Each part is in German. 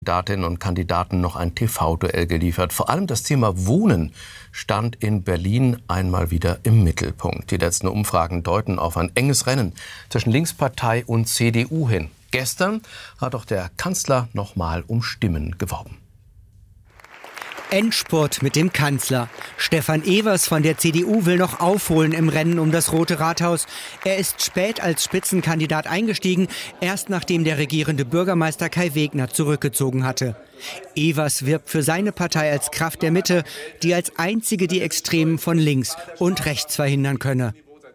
Kandidatinnen und Kandidaten noch ein TV-Duell geliefert. Vor allem das Thema Wohnen stand in Berlin einmal wieder im Mittelpunkt. Die letzten Umfragen deuten auf ein enges Rennen zwischen Linkspartei und CDU hin. Gestern hat auch der Kanzler noch mal um Stimmen geworben. Endspurt mit dem Kanzler. Stefan Evers von der CDU will noch aufholen im Rennen um das Rote Rathaus. Er ist spät als Spitzenkandidat eingestiegen, erst nachdem der regierende Bürgermeister Kai Wegner zurückgezogen hatte. Evers wirbt für seine Partei als Kraft der Mitte, die als einzige die Extremen von links und rechts verhindern könne.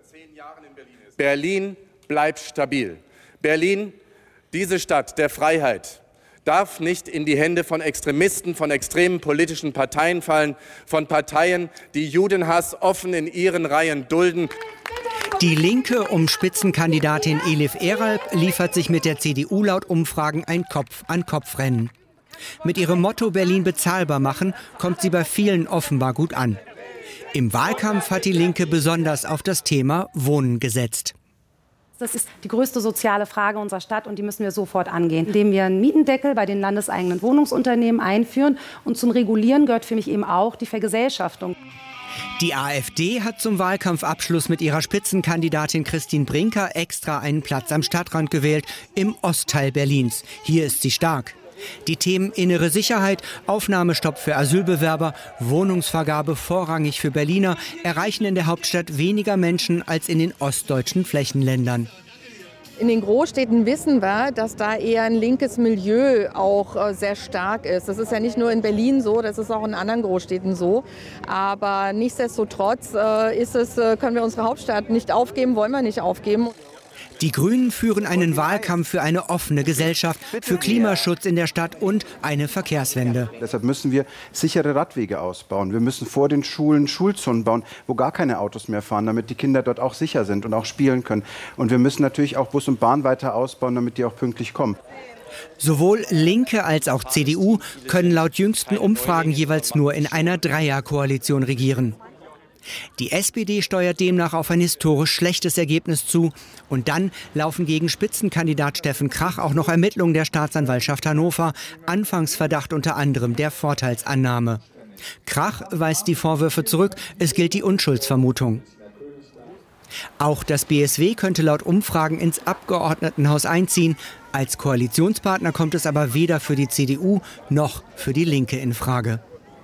Berlin bleibt stabil. Berlin, diese Stadt der Freiheit, darf nicht in die Hände von Extremisten, von extremen politischen Parteien fallen, von Parteien, die Judenhass offen in ihren Reihen dulden. Die Linke um Spitzenkandidatin Elif Eralp liefert sich mit der CDU laut Umfragen ein Kopf-an-Kopf-Rennen. Mit ihrem Motto Berlin bezahlbar machen kommt sie bei vielen offenbar gut an. Im Wahlkampf hat die Linke besonders auf das Thema Wohnen gesetzt. Das ist die größte soziale Frage unserer Stadt und die müssen wir sofort angehen, indem wir einen Mietendeckel bei den landeseigenen Wohnungsunternehmen einführen. Und zum Regulieren gehört für mich eben auch die Vergesellschaftung. Die AfD hat zum Wahlkampfabschluss mit ihrer Spitzenkandidatin Christine Brinker extra einen Platz am Stadtrand gewählt, im Ostteil Berlins. Hier ist sie stark. Die Themen innere Sicherheit, Aufnahmestopp für Asylbewerber, Wohnungsvergabe vorrangig für Berliner erreichen in der Hauptstadt weniger Menschen als in den ostdeutschen Flächenländern. In den Großstädten wissen wir, dass da eher ein linkes Milieu auch sehr stark ist. Das ist ja nicht nur in Berlin so, das ist auch in anderen Großstädten so. Aber nichtsdestotrotz können wir unsere Hauptstadt nicht aufgeben, wollen wir nicht aufgeben. Die Grünen führen einen Wahlkampf für eine offene Gesellschaft, für Klimaschutz in der Stadt und eine Verkehrswende. Deshalb müssen wir sichere Radwege ausbauen. Wir müssen vor den Schulen Schulzonen bauen, wo gar keine Autos mehr fahren, damit die Kinder dort auch sicher sind und auch spielen können. Und wir müssen natürlich auch Bus und Bahn weiter ausbauen, damit die auch pünktlich kommen. Sowohl Linke als auch CDU können laut jüngsten Umfragen jeweils nur in einer Dreierkoalition regieren. Die SPD steuert demnach auf ein historisch schlechtes Ergebnis zu. Und dann laufen gegen Spitzenkandidat Steffen Krach auch noch Ermittlungen der Staatsanwaltschaft Hannover. Anfangsverdacht unter anderem der Vorteilsannahme. Krach weist die Vorwürfe zurück. Es gilt die Unschuldsvermutung. Auch das BSW könnte laut Umfragen ins Abgeordnetenhaus einziehen. Als Koalitionspartner kommt es aber weder für die CDU noch für die Linke in Frage.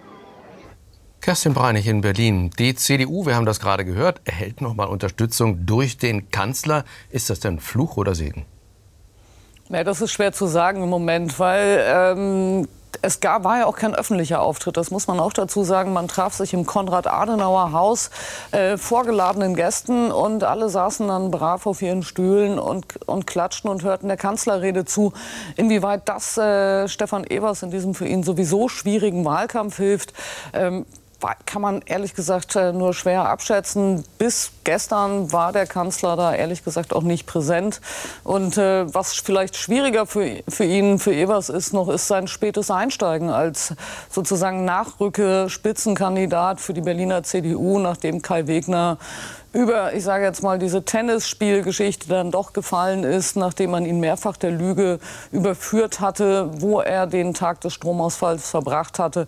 Kerstin Breinig in Berlin. Die CDU, wir haben das gerade gehört, erhält noch mal Unterstützung durch den Kanzler. Ist das denn Fluch oder Segen? Ja, das ist schwer zu sagen im Moment, weil war ja auch kein öffentlicher Auftritt. Das muss man auch dazu sagen. Man traf sich im Konrad-Adenauer-Haus vor geladenen Gästen und alle saßen dann brav auf ihren Stühlen und klatschten und hörten der Kanzlerrede zu. Inwieweit das Stefan Evers in diesem für ihn sowieso schwierigen Wahlkampf hilft, kann man ehrlich gesagt nur schwer abschätzen. Bis gestern war der Kanzler da ehrlich gesagt auch nicht präsent. Und was vielleicht schwieriger für Evers ist sein spätes Einsteigen als sozusagen Nachrücke-Spitzenkandidat für die Berliner CDU, nachdem Kai Wegner über, ich sage jetzt mal, diese Tennisspielgeschichte dann doch gefallen ist, nachdem man ihn mehrfach der Lüge überführt hatte, wo er den Tag des Stromausfalls verbracht hatte.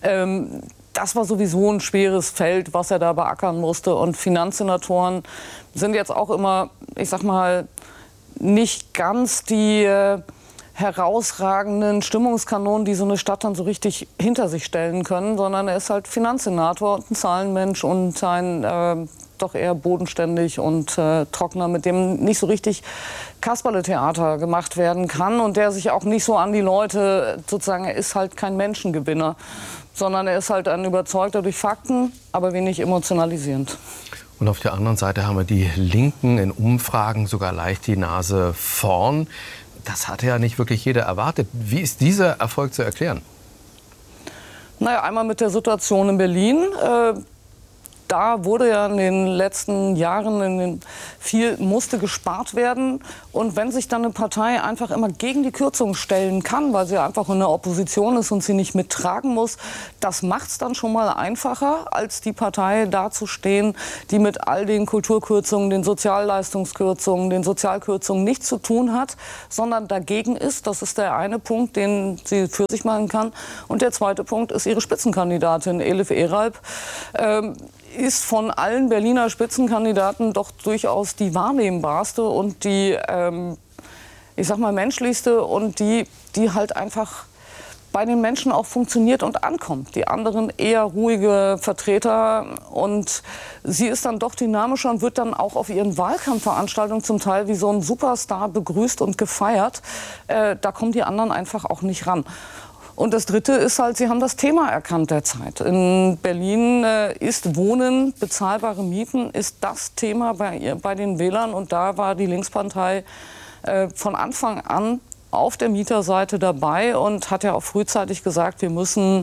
Das war sowieso ein schweres Feld, was er da beackern musste. Und Finanzsenatoren sind jetzt auch immer, ich sag mal, nicht ganz die herausragenden Stimmungskanonen, die so eine Stadt dann so richtig hinter sich stellen können, sondern er ist halt Finanzsenator und ein Zahlenmensch und ein doch eher bodenständig und trockener, mit dem nicht so richtig Kasperle-Theater gemacht werden kann und der sich auch nicht so an die Leute, sozusagen, er ist halt kein Menschengewinner, sondern er ist halt ein Überzeugter durch Fakten, aber wenig emotionalisierend. Und auf der anderen Seite haben wir die Linken in Umfragen sogar leicht die Nase vorn. Das hatte ja nicht wirklich jeder erwartet. Wie ist dieser Erfolg zu erklären? Naja, einmal mit der Situation in Berlin. da wurde ja in den letzten Jahren musste gespart werden. Und wenn sich dann eine Partei einfach immer gegen die Kürzung stellen kann, weil sie einfach in der Opposition ist und sie nicht mittragen muss, das macht es dann schon mal einfacher, als die Partei dazustehen, die mit all den Kulturkürzungen, den Sozialleistungskürzungen, den Sozialkürzungen nichts zu tun hat, sondern dagegen ist. Das ist der eine Punkt, den sie für sich machen kann. Und der zweite Punkt ist ihre Spitzenkandidatin, Elif Eralp. Ist von allen Berliner Spitzenkandidaten doch durchaus die wahrnehmbarste und die, ich sag mal, menschlichste und die halt einfach bei den Menschen auch funktioniert und ankommt. Die anderen eher ruhige Vertreter. Und sie ist dann doch dynamischer und wird dann auch auf ihren Wahlkampfveranstaltungen zum Teil wie so ein Superstar begrüßt und gefeiert. Da kommen die anderen einfach auch nicht ran. Und das Dritte ist halt, sie haben das Thema erkannt der Zeit. In Berlin ist Wohnen, bezahlbare Mieten, ist das Thema bei den Wählern. Und da war die Linkspartei von Anfang an auf der Mieterseite dabei und hat ja auch frühzeitig gesagt, wir müssen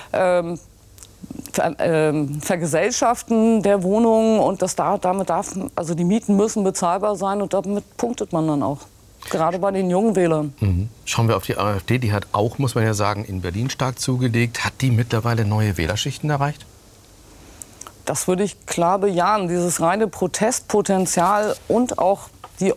vergesellschaften der Wohnungen und also die Mieten müssen bezahlbar sein und damit punktet man dann auch. Gerade bei den jungen Wählern. Schauen wir auf die AfD. Die hat auch, muss man ja sagen, in Berlin stark zugelegt. Hat die mittlerweile neue Wählerschichten erreicht? Das würde ich klar bejahen. Dieses reine Protestpotenzial und auch die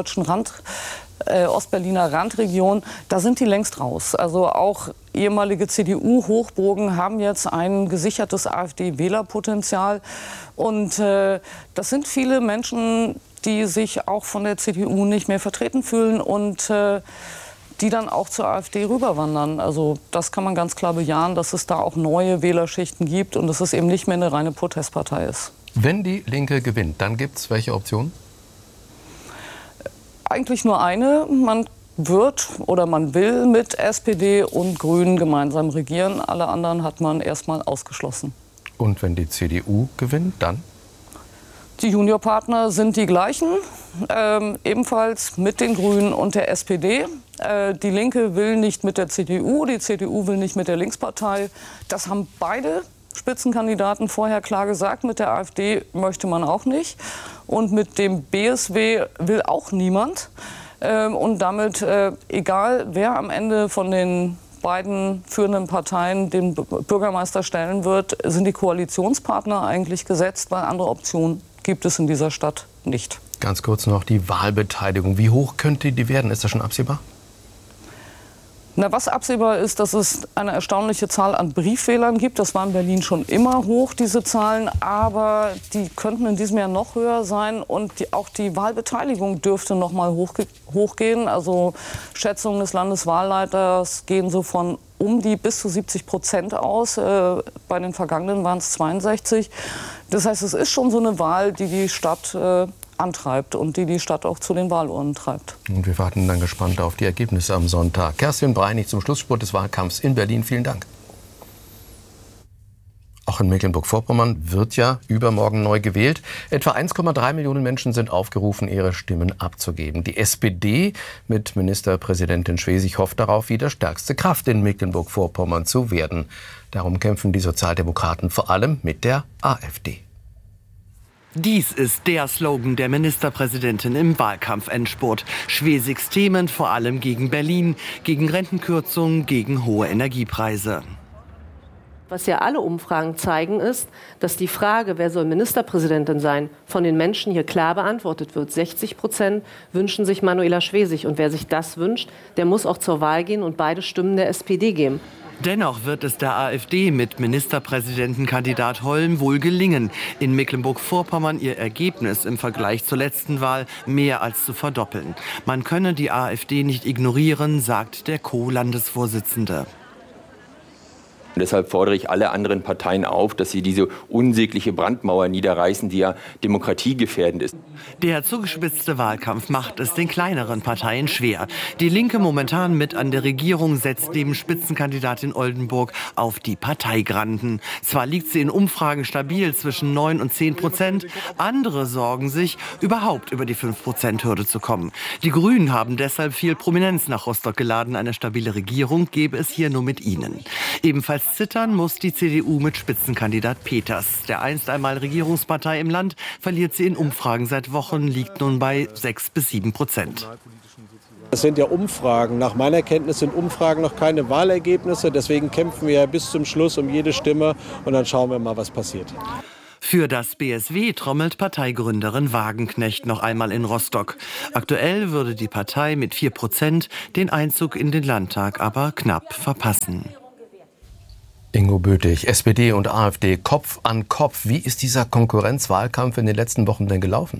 Ostberliner Randregion, da sind die längst raus. Also auch ehemalige CDU-Hochburgen haben jetzt ein gesichertes AfD-Wählerpotenzial. Und das sind viele Menschen, die sich auch von der CDU nicht mehr vertreten fühlen und die dann auch zur AfD rüberwandern. Also das kann man ganz klar bejahen, dass es da auch neue Wählerschichten gibt und dass es eben nicht mehr eine reine Protestpartei ist. Wenn die Linke gewinnt, dann gibt es welche Optionen? Eigentlich nur eine. Man wird oder man will mit SPD und Grünen gemeinsam regieren. Alle anderen hat man erstmal ausgeschlossen. Und wenn die CDU gewinnt, dann? Die Juniorpartner sind die gleichen, ebenfalls mit den Grünen und der SPD. Die Linke will nicht mit der CDU, die CDU will nicht mit der Linkspartei. Das haben beide Spitzenkandidaten vorher klar gesagt. Mit der AfD möchte man auch nicht. Und mit dem BSW will auch niemand. Und damit, egal wer am Ende von den beiden führenden Parteien den Bürgermeister stellen wird, sind die Koalitionspartner eigentlich gesetzt, weil andere Optionen gibt es in dieser Stadt nicht. Ganz kurz noch die Wahlbeteiligung. Wie hoch könnte die werden? Ist das schon absehbar? Na, was absehbar ist, dass es eine erstaunliche Zahl an Briefwählern gibt. Das war in Berlin schon immer hoch, diese Zahlen. Aber die könnten in diesem Jahr noch höher sein. Und auch die Wahlbeteiligung dürfte noch mal hochgehen. Also Schätzungen des Landeswahlleiters gehen so von bis zu 70% aus. Bei den vergangenen waren es 62. Das heißt, es ist schon so eine Wahl, die die Stadt antreibt und die Stadt auch zu den Wahlurnen treibt. Und wir warten dann gespannt auf die Ergebnisse am Sonntag. Kerstin Breinig zum Schlussspurt des Wahlkampfs in Berlin. Vielen Dank. Auch in Mecklenburg-Vorpommern wird ja übermorgen neu gewählt. Etwa 1,3 Millionen Menschen sind aufgerufen, ihre Stimmen abzugeben. Die SPD mit Ministerpräsidentin Schwesig hofft darauf, wieder stärkste Kraft in Mecklenburg-Vorpommern zu werden. Darum kämpfen die Sozialdemokraten vor allem mit der AfD. Dies ist der Slogan der Ministerpräsidentin im Wahlkampfendspurt. Schwesigs Themen vor allem gegen Berlin, gegen Rentenkürzungen, gegen hohe Energiepreise. Was ja alle Umfragen zeigen, ist, dass die Frage, wer soll Ministerpräsidentin sein, von den Menschen hier klar beantwortet wird. 60% wünschen sich Manuela Schwesig. Und wer sich das wünscht, der muss auch zur Wahl gehen und beide Stimmen der SPD geben. Dennoch wird es der AfD mit Ministerpräsidentenkandidat Holm wohl gelingen, in Mecklenburg-Vorpommern ihr Ergebnis im Vergleich zur letzten Wahl mehr als zu verdoppeln. Man könne die AfD nicht ignorieren, sagt der Co-Landesvorsitzende. Und deshalb fordere ich alle anderen Parteien auf, dass sie diese unsägliche Brandmauer niederreißen, die ja demokratiegefährdend ist. Der zugespitzte Wahlkampf macht es den kleineren Parteien schwer. Die Linke, momentan mit an der Regierung, setzt neben Spitzenkandidatin Oldenburg auf die Parteigranden. Zwar liegt sie in Umfragen stabil zwischen 9 und 10%. Andere sorgen sich, überhaupt über die 5%-Hürde zu kommen. Die Grünen haben deshalb viel Prominenz nach Rostock geladen. Eine stabile Regierung gäbe es hier nur mit ihnen. Ebenfalls Erst zittern muss die CDU mit Spitzenkandidat Peters. Der einst einmal Regierungspartei im Land verliert sie in Umfragen seit Wochen, liegt nun bei 6 bis 7%. Das sind ja Umfragen. Nach meiner Kenntnis sind Umfragen noch keine Wahlergebnisse. Deswegen kämpfen wir bis zum Schluss um jede Stimme. Und dann schauen wir mal, was passiert. Für das BSW trommelt Parteigründerin Wagenknecht noch einmal in Rostock. Aktuell würde die Partei mit 4% den Einzug in den Landtag aber knapp verpassen. Ingo Böthig, SPD und AfD Kopf an Kopf. Wie ist dieser Konkurrenzwahlkampf in den letzten Wochen denn gelaufen?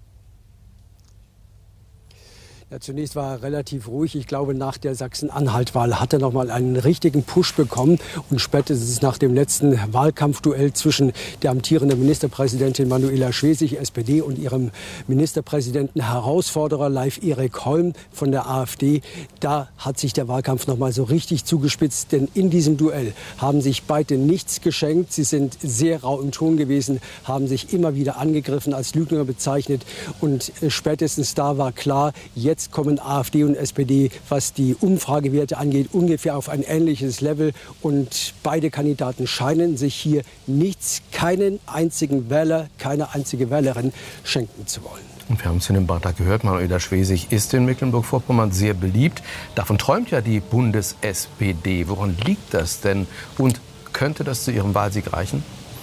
Ja, zunächst war er relativ ruhig. Ich glaube, nach der Sachsen-Anhalt-Wahl hat er noch mal einen richtigen Push bekommen. Und spätestens nach dem letzten Wahlkampfduell zwischen der amtierenden Ministerpräsidentin Manuela Schwesig, SPD, und ihrem Ministerpräsidenten Herausforderer Leif-Erik Holm von der AfD, da hat sich der Wahlkampf noch mal so richtig zugespitzt. Denn in diesem Duell haben sich beide nichts geschenkt. Sie sind sehr rau im Ton gewesen, haben sich immer wieder angegriffen, als Lügner bezeichnet. Und spätestens da war klar, jetzt kommen AfD und SPD, was die Umfragewerte angeht, ungefähr auf ein ähnliches Level. Und beide Kandidaten scheinen sich hier keinen einzigen Wähler, keine einzige Wählerin schenken zu wollen. Und wir haben es in dem Beitrag gehört, Manuela Schwesig ist in Mecklenburg-Vorpommern sehr beliebt. Davon träumt ja die Bundes-SPD. Woran liegt das denn? Und könnte das zu ihrem Wahlsieg reichen?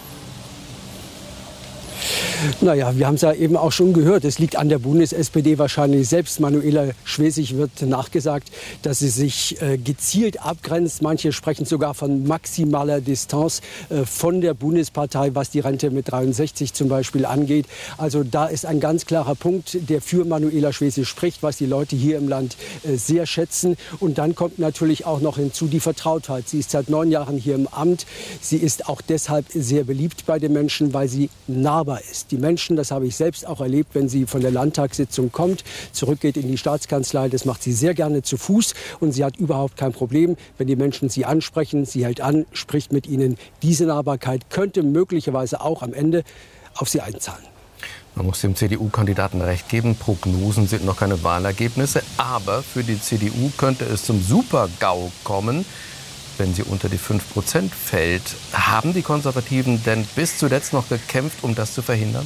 Naja, wir haben es ja eben auch schon gehört. Es liegt an der Bundes-SPD wahrscheinlich selbst. Manuela Schwesig wird nachgesagt, dass sie sich gezielt abgrenzt. Manche sprechen sogar von maximaler Distanz von der Bundespartei, was die Rente mit 63 zum Beispiel angeht. Also da ist ein ganz klarer Punkt, der für Manuela Schwesig spricht, was die Leute hier im Land sehr schätzen. Und dann kommt natürlich auch noch hinzu die Vertrautheit. Sie ist seit 9 Jahren hier im Amt. Sie ist auch deshalb sehr beliebt bei den Menschen, weil sie nahbar ist. Die Menschen, das habe ich selbst auch erlebt, wenn sie von der Landtagssitzung kommt, zurückgeht in die Staatskanzlei, das macht sie sehr gerne zu Fuß und sie hat überhaupt kein Problem, wenn die Menschen sie ansprechen. Sie hält an, spricht mit ihnen. Diese Nahbarkeit könnte möglicherweise auch am Ende auf sie einzahlen. Man muss dem CDU-Kandidaten recht geben, Prognosen sind noch keine Wahlergebnisse, aber für die CDU könnte es zum Super-GAU kommen, wenn sie unter die 5% fällt. Haben die Konservativen denn bis zuletzt noch gekämpft, um das zu verhindern?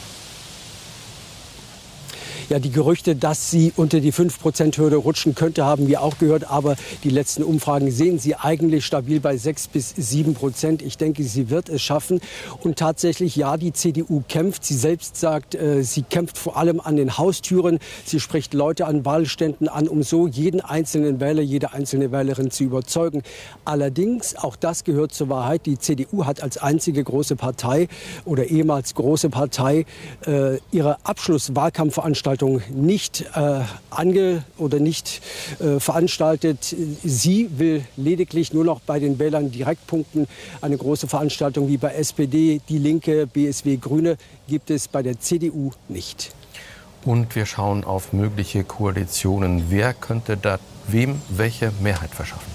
Ja, die Gerüchte, dass sie unter die 5%-Hürde rutschen könnte, haben wir auch gehört. Aber die letzten Umfragen sehen sie eigentlich stabil bei 6 bis 7%. Ich denke, sie wird es schaffen. Und tatsächlich, ja, die CDU kämpft. Sie selbst sagt, sie kämpft vor allem an den Haustüren. Sie spricht Leute an Wahlständen an, um so jeden einzelnen Wähler, jede einzelne Wählerin zu überzeugen. Allerdings, auch das gehört zur Wahrheit, die CDU hat als einzige große Partei oder ehemals große Partei ihre Abschlusswahlkampfveranstaltung nicht veranstaltet. Sie will lediglich nur noch bei den Wählern direkt punkten. Eine große Veranstaltung wie bei SPD, Die Linke, BSW, Grüne gibt es bei der CDU nicht. Und wir schauen auf mögliche Koalitionen. Wer könnte da wem welche Mehrheit verschaffen?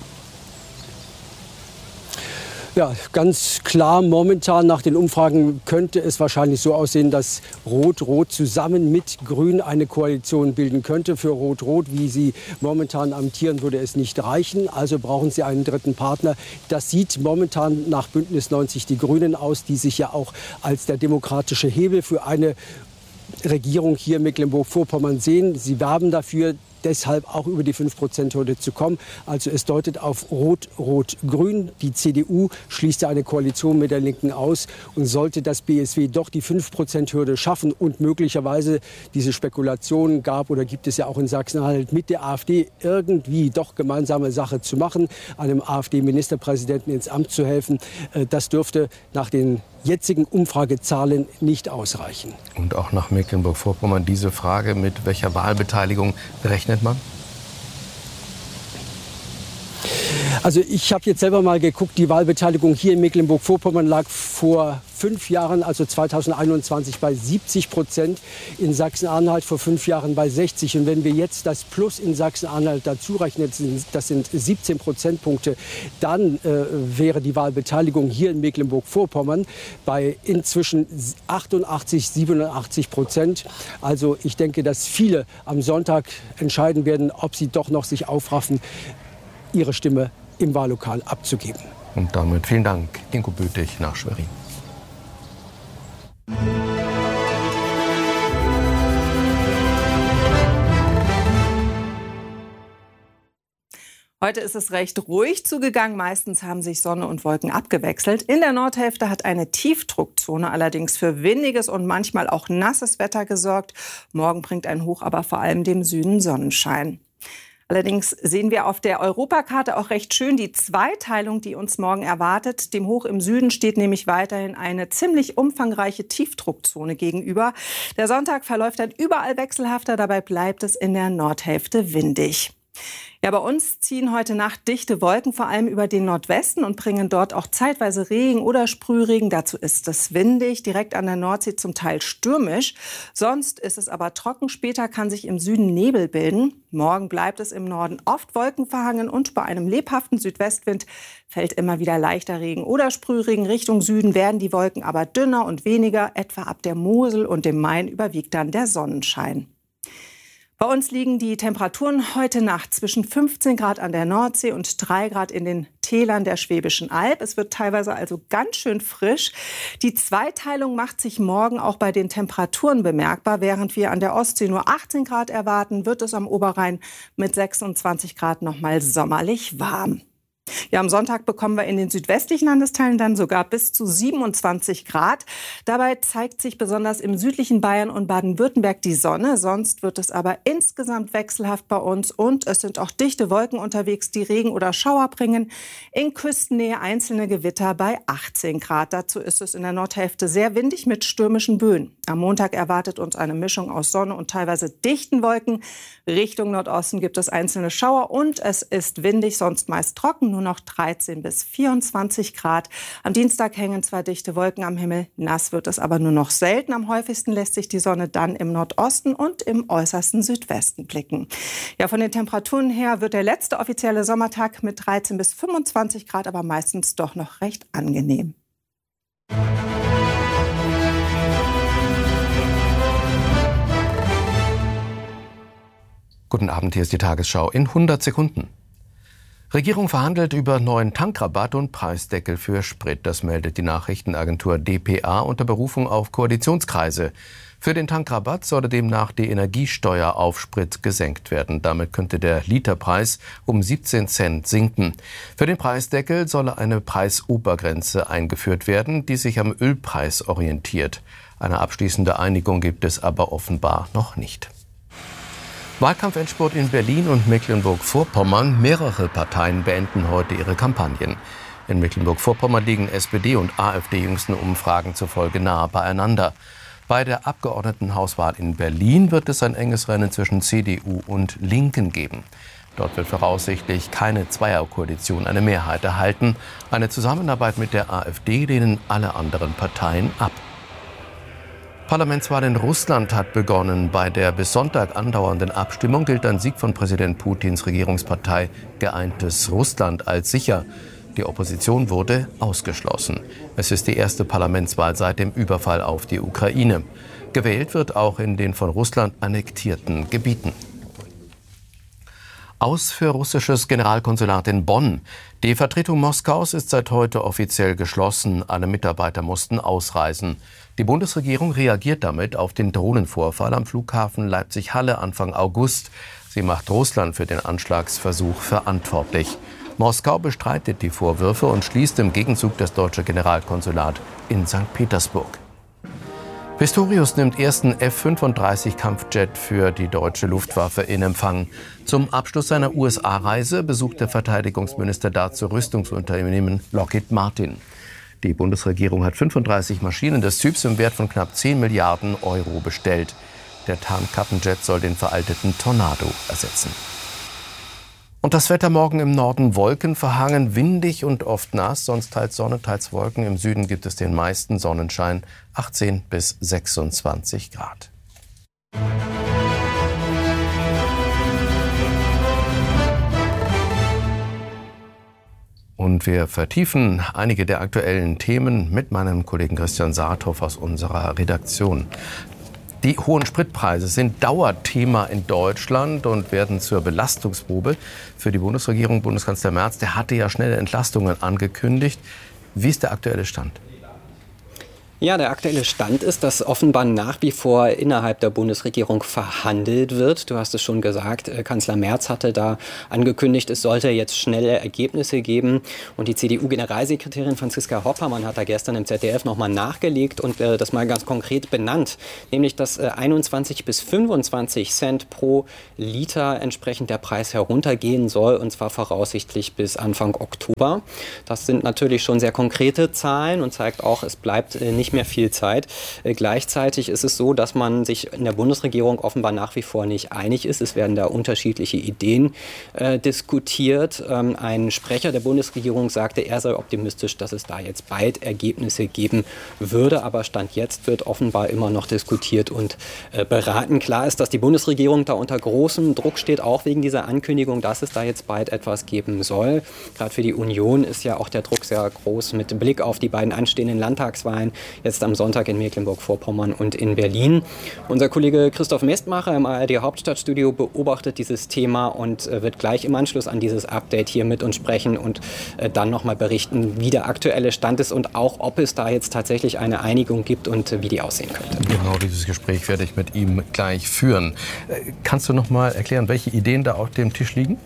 Ja, ganz klar, momentan nach den Umfragen könnte es wahrscheinlich so aussehen, dass Rot-Rot zusammen mit Grün eine Koalition bilden könnte. Für Rot-Rot, wie sie momentan amtieren, würde es nicht reichen. Also brauchen sie einen dritten Partner. Das sieht momentan nach Bündnis 90 die Grünen aus, die sich ja auch als der demokratische Hebel für eine Regierung hier in Mecklenburg-Vorpommern sehen. Sie werben dafür, deshalb auch über die 5%-Hürde zu kommen. Also es deutet auf Rot-Rot-Grün. Die CDU schließt eine Koalition mit der Linken aus. Und sollte das BSW doch die 5%-Hürde schaffen und möglicherweise diese Spekulationen gab oder gibt es ja auch in Sachsen-Anhalt mit der AfD irgendwie doch gemeinsame Sache zu machen, einem AfD-Ministerpräsidenten ins Amt zu helfen, das dürfte nach den jetzigen Umfragezahlen nicht ausreichen. Und auch nach Mecklenburg-Vorpommern diese Frage, mit welcher Wahlbeteiligung rechnet man? Also ich habe jetzt selber mal geguckt, die Wahlbeteiligung hier in Mecklenburg-Vorpommern lag vor 5 Jahren, also 2021, bei 70%, in Sachsen-Anhalt vor 5 Jahren bei 60%. Und wenn wir jetzt das Plus in Sachsen-Anhalt dazu rechnen, das sind 17 Prozentpunkte, dann wäre die Wahlbeteiligung hier in Mecklenburg-Vorpommern bei inzwischen 87-87%. Also ich denke, dass viele am Sonntag entscheiden werden, ob sie doch noch sich aufraffen, ihre Stimme im Wahllokal abzugeben. Und damit vielen Dank, Ingo Bötig nach Schwerin. Heute ist es recht ruhig zugegangen. Meistens haben sich Sonne und Wolken abgewechselt. In der Nordhälfte hat eine Tiefdruckzone allerdings für windiges und manchmal auch nasses Wetter gesorgt. Morgen bringt ein Hoch aber vor allem dem Süden Sonnenschein. Allerdings sehen wir auf der Europakarte auch recht schön die Zweiteilung, die uns morgen erwartet. Dem Hoch im Süden steht nämlich weiterhin eine ziemlich umfangreiche Tiefdruckzone gegenüber. Der Sonntag verläuft dann überall wechselhafter, dabei bleibt es in der Nordhälfte windig. Ja, bei uns ziehen heute Nacht dichte Wolken vor allem über den Nordwesten und bringen dort auch zeitweise Regen oder Sprühregen. Dazu ist es windig, direkt an der Nordsee zum Teil stürmisch. Sonst ist es aber trocken. Später kann sich im Süden Nebel bilden. Morgen bleibt es im Norden oft wolkenverhangen und bei einem lebhaften Südwestwind fällt immer wieder leichter Regen oder Sprühregen. Richtung Süden werden die Wolken aber dünner und weniger. Etwa ab der Mosel und dem Main überwiegt dann der Sonnenschein. Bei uns liegen die Temperaturen heute Nacht zwischen 15 Grad an der Nordsee und 3 Grad in den Tälern der Schwäbischen Alb. Es wird teilweise also ganz schön frisch. Die Zweiteilung macht sich morgen auch bei den Temperaturen bemerkbar. Während wir an der Ostsee nur 18 Grad erwarten, wird es am Oberrhein mit 26 Grad noch mal sommerlich warm. Ja, am Sonntag bekommen wir in den südwestlichen Landesteilen dann sogar bis zu 27 Grad. Dabei zeigt sich besonders im südlichen Bayern und Baden-Württemberg die Sonne. Sonst wird es aber insgesamt wechselhaft bei uns und es sind auch dichte Wolken unterwegs, die Regen oder Schauer bringen. In Küstennähe einzelne Gewitter bei 18 Grad. Dazu ist es in der Nordhälfte sehr windig mit stürmischen Böen. Am Montag erwartet uns eine Mischung aus Sonne und teilweise dichten Wolken. Richtung Nordosten gibt es einzelne Schauer und es ist windig, sonst meist trocken. Nur noch 13 bis 24 Grad. Am Dienstag hängen zwar dichte Wolken am Himmel, nass wird es aber nur noch selten. Am häufigsten lässt sich die Sonne dann im Nordosten und im äußersten Südwesten blicken. Ja, von den Temperaturen her wird der letzte offizielle Sommertag mit 13 bis 25 Grad, aber meistens doch noch recht angenehm. Guten Abend, hier ist die Tagesschau in 100 Sekunden. Regierung verhandelt über neuen Tankrabatt und Preisdeckel für Sprit. Das meldet die Nachrichtenagentur dpa unter Berufung auf Koalitionskreise. Für den Tankrabatt solle demnach die Energiesteuer auf Sprit gesenkt werden. Damit könnte der Literpreis um 17 Cent sinken. Für den Preisdeckel solle eine Preisobergrenze eingeführt werden, die sich am Ölpreis orientiert. Eine abschließende Einigung gibt es aber offenbar noch nicht. Wahlkampfendspurt in Berlin und Mecklenburg-Vorpommern. Mehrere Parteien beenden heute ihre Kampagnen. In Mecklenburg-Vorpommern liegen SPD und AfD jüngsten Umfragen zufolge nahe beieinander. Bei der Abgeordnetenhauswahl in Berlin wird es ein enges Rennen zwischen CDU und Linken geben. Dort wird voraussichtlich keine Zweierkoalition eine Mehrheit erhalten. Eine Zusammenarbeit mit der AfD lehnen alle anderen Parteien ab. Parlamentswahl in Russland hat begonnen. Bei der bis Sonntag andauernden Abstimmung gilt ein Sieg von Präsident Putins Regierungspartei Geeintes Russland als sicher. Die Opposition wurde ausgeschlossen. Es ist die erste Parlamentswahl seit dem Überfall auf die Ukraine. Gewählt wird auch in den von Russland annektierten Gebieten. Aus für russisches Generalkonsulat in Bonn. Die Vertretung Moskaus ist seit heute offiziell geschlossen. Alle Mitarbeiter mussten ausreisen. Die Bundesregierung reagiert damit auf den Drohnenvorfall am Flughafen Leipzig-Halle Anfang August. Sie macht Russland für den Anschlagsversuch verantwortlich. Moskau bestreitet die Vorwürfe und schließt im Gegenzug das deutsche Generalkonsulat in St. Petersburg. Pistorius nimmt ersten F-35-Kampfjet für die deutsche Luftwaffe in Empfang. Zum Abschluss seiner USA-Reise besucht der Verteidigungsminister dazu Rüstungsunternehmen Lockheed Martin. Die Bundesregierung hat 35 Maschinen des Typs im Wert von knapp 10 Milliarden Euro bestellt. Der Tarnkappenjet soll den veralteten Tornado ersetzen. Und das Wetter morgen im Norden wolkenverhangen, windig und oft nass, sonst teils Sonne, teils Wolken. Im Süden gibt es den meisten Sonnenschein, 18 bis 26 Grad. Und wir vertiefen einige der aktuellen Themen mit meinem Kollegen Christian Saathoff aus unserer Redaktion. Die hohen Spritpreise sind Dauerthema in Deutschland und werden zur Belastungsprobe für die Bundesregierung. Bundeskanzler Merz, der hatte ja schnelle Entlastungen angekündigt. Wie ist der aktuelle Stand? Ja, der aktuelle Stand ist, dass offenbar nach wie vor innerhalb der Bundesregierung verhandelt wird. Du hast es schon gesagt, Kanzler Merz hatte da angekündigt, es sollte jetzt schnelle Ergebnisse geben. Und die CDU-Generalsekretärin Franziska Hoppermann hat da gestern im ZDF nochmal nachgelegt und das mal ganz konkret benannt. Nämlich, dass 21 bis 25 Cent pro Liter entsprechend der Preis heruntergehen soll, und zwar voraussichtlich bis Anfang Oktober. Das sind natürlich schon sehr konkrete Zahlen und zeigt auch, es bleibt nicht mehr viel Zeit. Gleichzeitig ist es so, dass man sich in der Bundesregierung offenbar nach wie vor nicht einig ist. Es werden da unterschiedliche Ideen diskutiert. Ein Sprecher der Bundesregierung sagte, er sei optimistisch, dass es da jetzt bald Ergebnisse geben würde. Aber Stand jetzt wird offenbar immer noch diskutiert und beraten. Klar ist, dass die Bundesregierung da unter großem Druck steht, auch wegen dieser Ankündigung, dass es da jetzt bald etwas geben soll. Gerade für die Union ist ja auch der Druck sehr groß mit Blick auf die beiden anstehenden Landtagswahlen. Jetzt am Sonntag in Mecklenburg-Vorpommern und in Berlin. Unser Kollege Christoph Mestmacher im ARD-Hauptstadtstudio beobachtet dieses Thema und wird gleich im Anschluss an dieses Update hier mit uns sprechen und dann nochmal berichten, wie der aktuelle Stand ist und auch, ob es da jetzt tatsächlich eine Einigung gibt und wie die aussehen könnte. Genau, dieses Gespräch werde ich mit ihm gleich führen. Kannst du noch mal erklären, welche Ideen da auf dem Tisch liegen?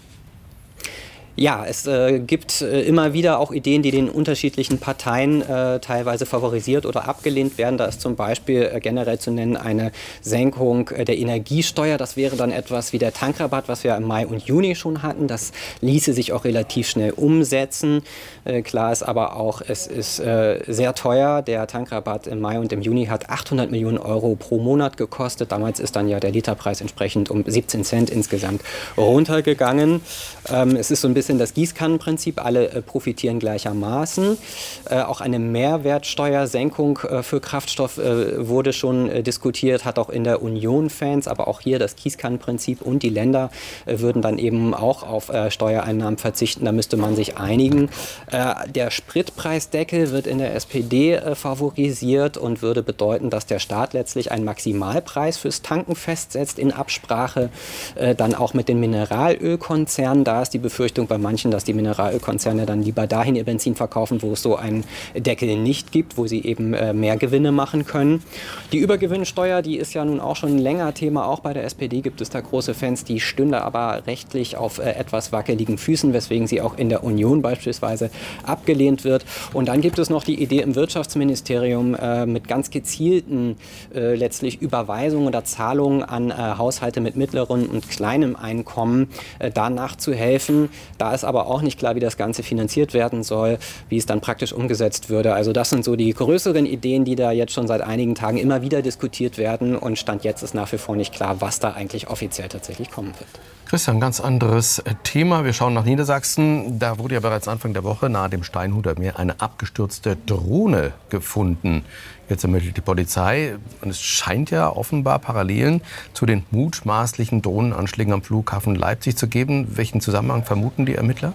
Ja, es gibt immer wieder auch Ideen, die den unterschiedlichen Parteien teilweise favorisiert oder abgelehnt werden. Da ist zum Beispiel generell zu nennen eine Senkung der Energiesteuer. Das wäre dann etwas wie der Tankrabatt, was wir im Mai und Juni schon hatten. Das ließe sich auch relativ schnell umsetzen. Klar ist aber auch, es ist sehr teuer. Der Tankrabatt im Mai und im Juni hat 800 Millionen Euro pro Monat gekostet. Damals ist dann ja der Literpreis entsprechend um 17 Cent insgesamt runtergegangen. Es ist so ein bisschen das Gießkannenprinzip, alle profitieren gleichermaßen. Auch eine Mehrwertsteuersenkung für Kraftstoff wurde schon diskutiert, hat auch in der Union Fans, aber auch hier das Gießkannenprinzip und die Länder würden dann eben auch auf Steuereinnahmen verzichten, da müsste man sich einigen. Der Spritpreisdeckel wird in der SPD favorisiert und würde bedeuten, dass der Staat letztlich einen Maximalpreis fürs Tanken festsetzt, in Absprache dann auch mit den Mineralölkonzernen. Da ist die Befürchtung bei manchen, dass die Mineralölkonzerne dann lieber dahin ihr Benzin verkaufen, wo es so einen Deckel nicht gibt, wo sie eben mehr Gewinne machen können. Die Übergewinnsteuer, die ist ja nun auch schon länger Thema. Auch bei der SPD gibt es da große Fans, die stünde aber rechtlich auf etwas wackeligen Füßen, weswegen sie auch in der Union beispielsweise abgelehnt wird. Und dann gibt es noch die Idee im Wirtschaftsministerium mit ganz gezielten letztlich Überweisungen oder Zahlungen an Haushalte mit mittlerem und kleinem Einkommen danach zu helfen. Da ist aber auch nicht klar, wie das Ganze finanziert werden soll, wie es dann praktisch umgesetzt würde. Also das sind so die größeren Ideen, die da jetzt schon seit einigen Tagen immer wieder diskutiert werden. Und Stand jetzt ist nach wie vor nicht klar, was da eigentlich offiziell tatsächlich kommen wird. Christian, ganz anderes Thema. Wir schauen nach Niedersachsen. Da wurde ja bereits Anfang der Woche nahe dem Steinhuder Meer eine abgestürzte Drohne gefunden. Jetzt ermittelt die Polizei. Und es scheint ja offenbar Parallelen zu den mutmaßlichen Drohnenanschlägen am Flughafen Leipzig zu geben. Welchen Zusammenhang vermuten die Ermittler?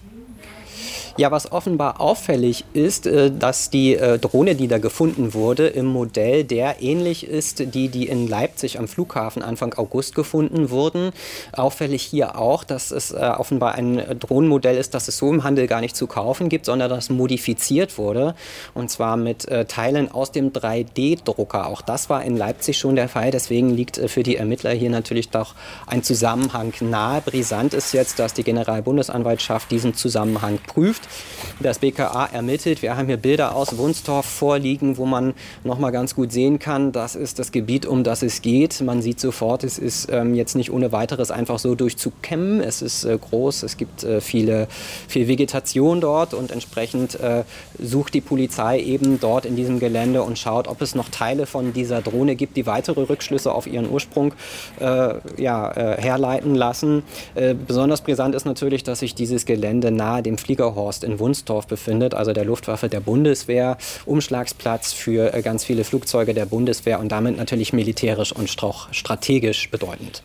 Ja, was offenbar auffällig ist, dass die Drohne, die da gefunden wurde, im Modell der ähnlich ist, die in Leipzig am Flughafen Anfang August gefunden wurden. Auffällig hier auch, dass es offenbar ein Drohnenmodell ist, das es so im Handel gar nicht zu kaufen gibt, sondern das modifiziert wurde. Und zwar mit Teilen aus dem 3D-Drucker. Auch das war in Leipzig schon der Fall. Deswegen liegt für die Ermittler hier natürlich doch ein Zusammenhang nahe. Brisant ist jetzt, dass die Generalbundesanwaltschaft diesen Zusammenhang prüft. Das BKA ermittelt. Wir haben hier Bilder aus Wunstorf vorliegen, wo man noch mal ganz gut sehen kann, das ist das Gebiet, um das es geht. Man sieht sofort, es ist jetzt nicht ohne weiteres einfach so durchzukämmen. Es ist groß, es gibt viel Vegetation dort und entsprechend sucht die Polizei eben dort in diesem Gelände und schaut, ob es noch Teile von dieser Drohne gibt, die weitere Rückschlüsse auf ihren Ursprung herleiten lassen. Besonders brisant ist natürlich, dass sich dieses Gelände nahe dem Fliegerhorst in Wunstorf befindet, also der Luftwaffe der Bundeswehr, Umschlagsplatz für ganz viele Flugzeuge der Bundeswehr und damit natürlich militärisch und strategisch bedeutend.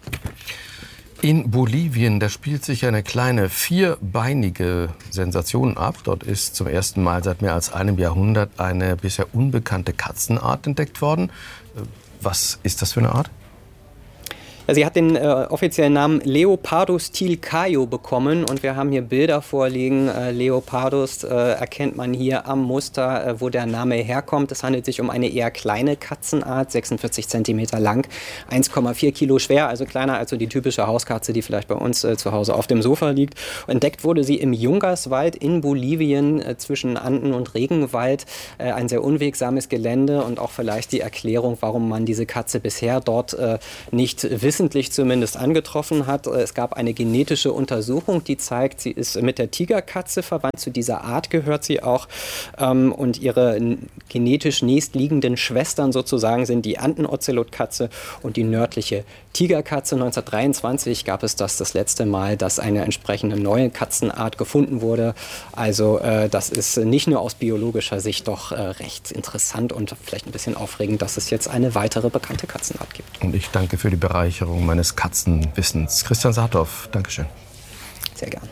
In Bolivien, da spielt sich eine kleine vierbeinige Sensation ab. Dort ist zum ersten Mal seit mehr als einem Jahrhundert eine bisher unbekannte Katzenart entdeckt worden. Was ist das für eine Art? Sie hat den offiziellen Namen Leopardus tilcaio bekommen und wir haben hier Bilder vorliegen. Leopardus erkennt man hier am Muster, wo der Name herkommt. Es handelt sich um eine eher kleine Katzenart, 46 cm lang, 1,4 Kilo schwer, also kleiner als so die typische Hauskatze, die vielleicht bei uns zu Hause auf dem Sofa liegt. Entdeckt wurde sie im Jungerswald in Bolivien zwischen Anden- und Regenwald. Ein sehr unwegsames Gelände und auch vielleicht die Erklärung, warum man diese Katze bisher dort nicht wissentlich zumindest angetroffen hat. Es gab eine genetische Untersuchung, die zeigt, sie ist mit der Tigerkatze verwandt. Zu dieser Art gehört sie auch. Und ihre genetisch nächstliegenden Schwestern sozusagen sind die Anden-Ozelotkatze und die nördliche Tigerkatze. 1923 gab es das letzte Mal, dass eine entsprechende neue Katzenart gefunden wurde. Also das ist nicht nur aus biologischer Sicht doch recht interessant und vielleicht ein bisschen aufregend, dass es jetzt eine weitere bekannte Katzenart gibt. Und ich danke für die Bereicherung meines Katzenwissens. Christian Saathoff, Dankeschön. Sehr gern.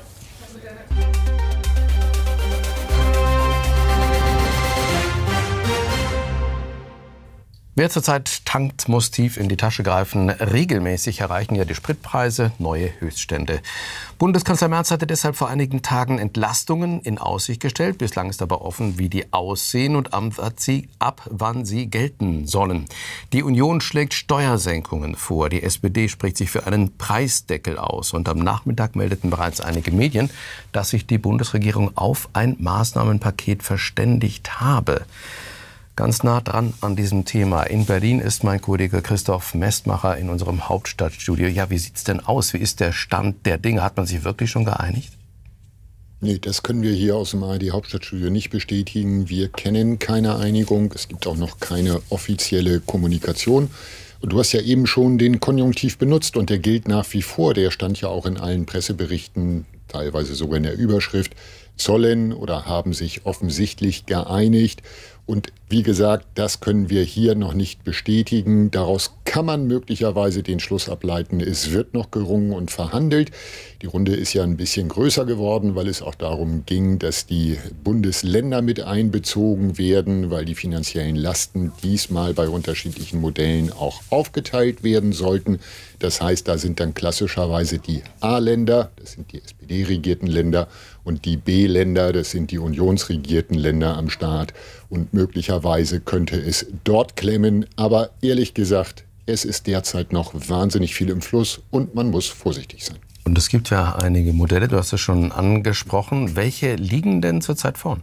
Wer zurzeit tankt, muss tief in die Tasche greifen. Regelmäßig erreichen ja die Spritpreise neue Höchststände. Bundeskanzler Merz hatte deshalb vor einigen Tagen Entlastungen in Aussicht gestellt. Bislang ist aber offen, wie die aussehen und ab wann sie gelten sollen. Die Union schlägt Steuersenkungen vor. Die SPD spricht sich für einen Preisdeckel aus. Und am Nachmittag meldeten bereits einige Medien, dass sich die Bundesregierung auf ein Maßnahmenpaket verständigt habe. Ganz nah dran an diesem Thema. In Berlin ist mein Kollege Christoph Mestmacher in unserem Hauptstadtstudio. Ja, wie sieht's denn aus? Wie ist der Stand der Dinge? Hat man sich wirklich schon geeinigt? Nee, das können wir hier aus dem ARD Hauptstadtstudio nicht bestätigen. Wir kennen keine Einigung. Es gibt auch noch keine offizielle Kommunikation. Und du hast ja eben schon den Konjunktiv benutzt und der gilt nach wie vor. Der stand ja auch in allen Presseberichten, teilweise sogar in der Überschrift, sollen oder haben sich offensichtlich geeinigt. Und wie gesagt, das können wir hier noch nicht bestätigen. Daraus kann man möglicherweise den Schluss ableiten, es wird noch gerungen und verhandelt. Die Runde ist ja ein bisschen größer geworden, weil es auch darum ging, dass die Bundesländer mit einbezogen werden, weil die finanziellen Lasten diesmal bei unterschiedlichen Modellen auch aufgeteilt werden sollten. Das heißt, da sind dann klassischerweise die A-Länder, das sind die SPD-regierten Länder, und die B-Länder, das sind die unionsregierten Länder am Start. Und möglicherweise könnte es dort klemmen. Aber ehrlich gesagt, es ist derzeit noch wahnsinnig viel im Fluss und man muss vorsichtig sein. Und es gibt ja einige Modelle, du hast es schon angesprochen. Welche liegen denn zurzeit vorn?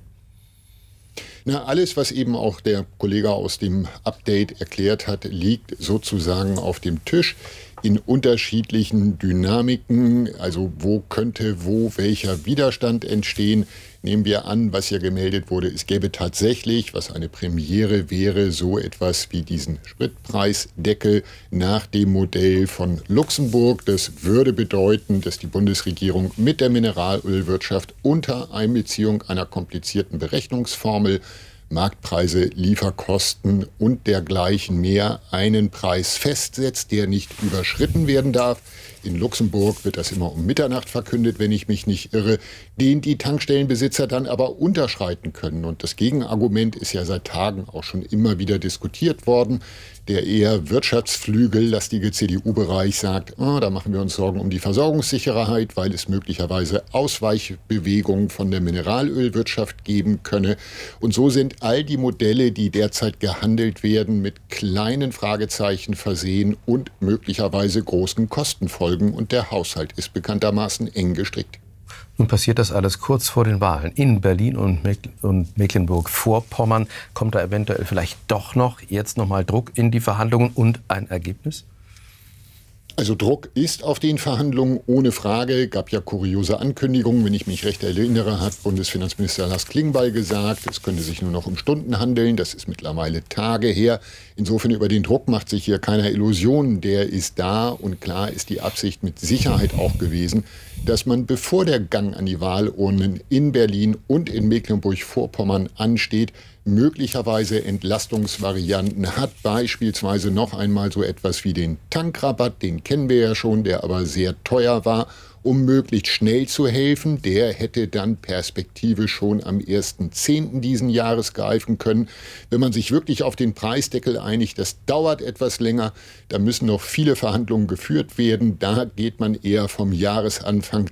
Na, alles, was eben auch der Kollege aus dem Update erklärt hat, liegt sozusagen auf dem Tisch in unterschiedlichen Dynamiken. Also wo könnte welcher Widerstand entstehen? Nehmen wir an, was ja gemeldet wurde, es gäbe tatsächlich, was eine Premiere wäre, so etwas wie diesen Spritpreisdeckel nach dem Modell von Luxemburg. Das würde bedeuten, dass die Bundesregierung mit der Mineralölwirtschaft unter Einbeziehung einer komplizierten Berechnungsformel Marktpreise, Lieferkosten und dergleichen mehr einen Preis festsetzt, der nicht überschritten werden darf. In Luxemburg wird das immer um Mitternacht verkündet, wenn ich mich nicht irre, den die Tankstellenbesitzer dann aber unterschreiten können. Und das Gegenargument ist ja seit Tagen auch schon immer wieder diskutiert worden. Der eher wirtschaftsflügellastige CDU-Bereich sagt, da machen wir uns Sorgen um die Versorgungssicherheit, weil es möglicherweise Ausweichbewegungen von der Mineralölwirtschaft geben könne. Und so sind all die Modelle, die derzeit gehandelt werden, mit kleinen Fragezeichen versehen und möglicherweise großen Kostenfolgen. Und der Haushalt ist bekanntermaßen eng gestrickt. Nun passiert das alles kurz vor den Wahlen. In Berlin und Mecklenburg-Vorpommern kommt da eventuell vielleicht doch jetzt noch mal Druck in die Verhandlungen und ein Ergebnis? Also Druck ist auf den Verhandlungen ohne Frage. Gab ja kuriose Ankündigungen. Wenn ich mich recht erinnere, hat Bundesfinanzminister Lars Klingbeil gesagt, es könnte sich nur noch um Stunden handeln. Das ist mittlerweile Tage her. Insofern über den Druck macht sich hier keiner Illusionen. Der ist da und klar ist die Absicht mit Sicherheit auch gewesen, dass man, bevor der Gang an die Wahlurnen in Berlin und in Mecklenburg-Vorpommern ansteht, möglicherweise Entlastungsvarianten hat, beispielsweise noch einmal so etwas wie den Tankrabatt, den kennen wir ja schon, der aber sehr teuer war, um möglichst schnell zu helfen. Der hätte dann perspektivisch schon am 1.10. diesen Jahres greifen können. Wenn man sich wirklich auf den Preisdeckel einigt, das dauert etwas länger. Da müssen noch viele Verhandlungen geführt werden. Da geht man eher vom Jahresanfang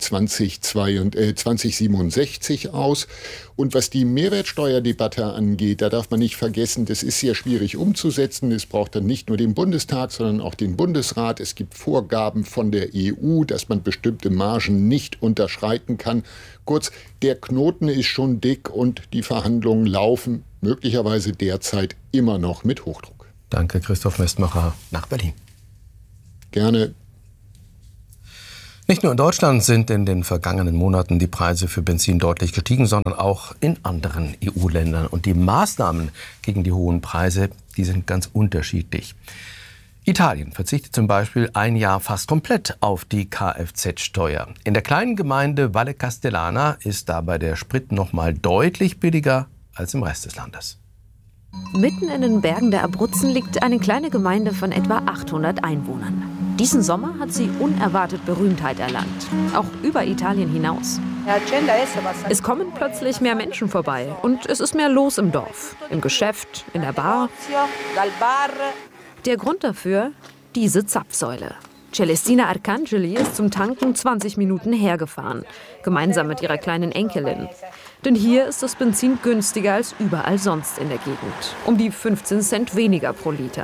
2067 aus. Und was die Mehrwertsteuerdebatte angeht, da darf man nicht vergessen, das ist sehr schwierig umzusetzen. Es braucht dann nicht nur den Bundestag, sondern auch den Bundesrat. Es gibt Vorgaben von der EU, dass man bestimmte Margen nicht unterschreiten kann. Kurz, der Knoten ist schon dick und die Verhandlungen laufen möglicherweise derzeit immer noch mit Hochdruck. Danke, Christoph Mestmacher nach Berlin. Gerne. Nicht nur in Deutschland sind in den vergangenen Monaten die Preise für Benzin deutlich gestiegen, sondern auch in anderen EU-Ländern. Und die Maßnahmen gegen die hohen Preise, die sind ganz unterschiedlich. Italien verzichtet zum Beispiel ein Jahr fast komplett auf die Kfz-Steuer. In der kleinen Gemeinde Valle Castellana ist dabei der Sprit noch mal deutlich billiger als im Rest des Landes. Mitten in den Bergen der Abruzzen liegt eine kleine Gemeinde von etwa 800 Einwohnern. Diesen Sommer hat sie unerwartet Berühmtheit erlangt, auch über Italien hinaus. Es kommen plötzlich mehr Menschen vorbei und es ist mehr los im Dorf, im Geschäft, in der Bar. Der Grund dafür? Diese Zapfsäule. Celestina Arcangeli ist zum Tanken 20 Minuten hergefahren, gemeinsam mit ihrer kleinen Enkelin. Denn hier ist das Benzin günstiger als überall sonst in der Gegend. Um die 15 Cent weniger pro Liter.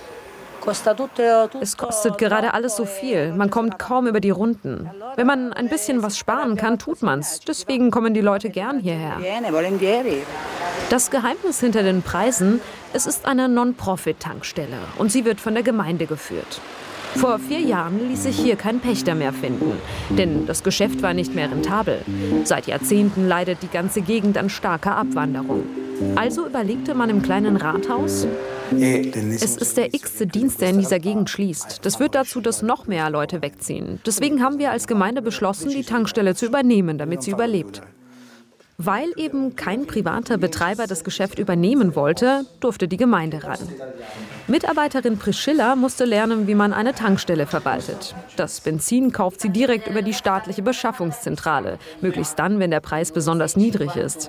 Es kostet gerade alles so viel. Man kommt kaum über die Runden. Wenn man ein bisschen was sparen kann, tut man's. Deswegen kommen die Leute gern hierher. Das Geheimnis hinter den Preisen: Es ist eine Non-Profit-Tankstelle und sie wird von der Gemeinde geführt. Vor 4 Jahren ließ sich hier kein Pächter mehr finden, denn das Geschäft war nicht mehr rentabel. Seit Jahrzehnten leidet die ganze Gegend an starker Abwanderung. Also überlegte man im kleinen Rathaus: Es ist der x-te Dienst, der in dieser Gegend schließt. Das führt dazu, dass noch mehr Leute wegziehen. Deswegen haben wir als Gemeinde beschlossen, die Tankstelle zu übernehmen, damit sie überlebt. Weil eben kein privater Betreiber das Geschäft übernehmen wollte, durfte die Gemeinde ran. Mitarbeiterin Priscilla musste lernen, wie man eine Tankstelle verwaltet. Das Benzin kauft sie direkt über die staatliche Beschaffungszentrale, möglichst dann, wenn der Preis besonders niedrig ist.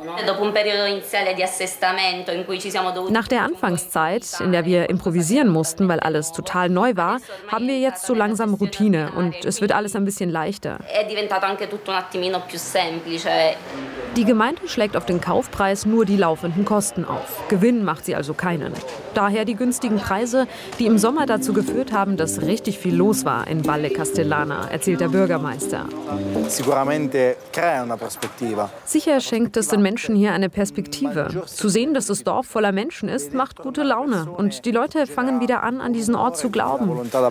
Nach der Anfangszeit, in der wir improvisieren mussten, weil alles total neu war, haben wir jetzt so langsam Routine und es wird alles ein bisschen leichter. Die Gemeinde schlägt auf den Kaufpreis nur die laufenden Kosten auf. Gewinn macht sie also keinen. Daher die günstigen Preise, die im Sommer dazu geführt haben, dass richtig viel los war in Valle Castellana, erzählt der Bürgermeister. Sicher schenkt es den Menschen hier eine Perspektive. Zu sehen, dass das Dorf voller Menschen ist, macht gute Laune. Und die Leute fangen wieder an diesen Ort zu glauben.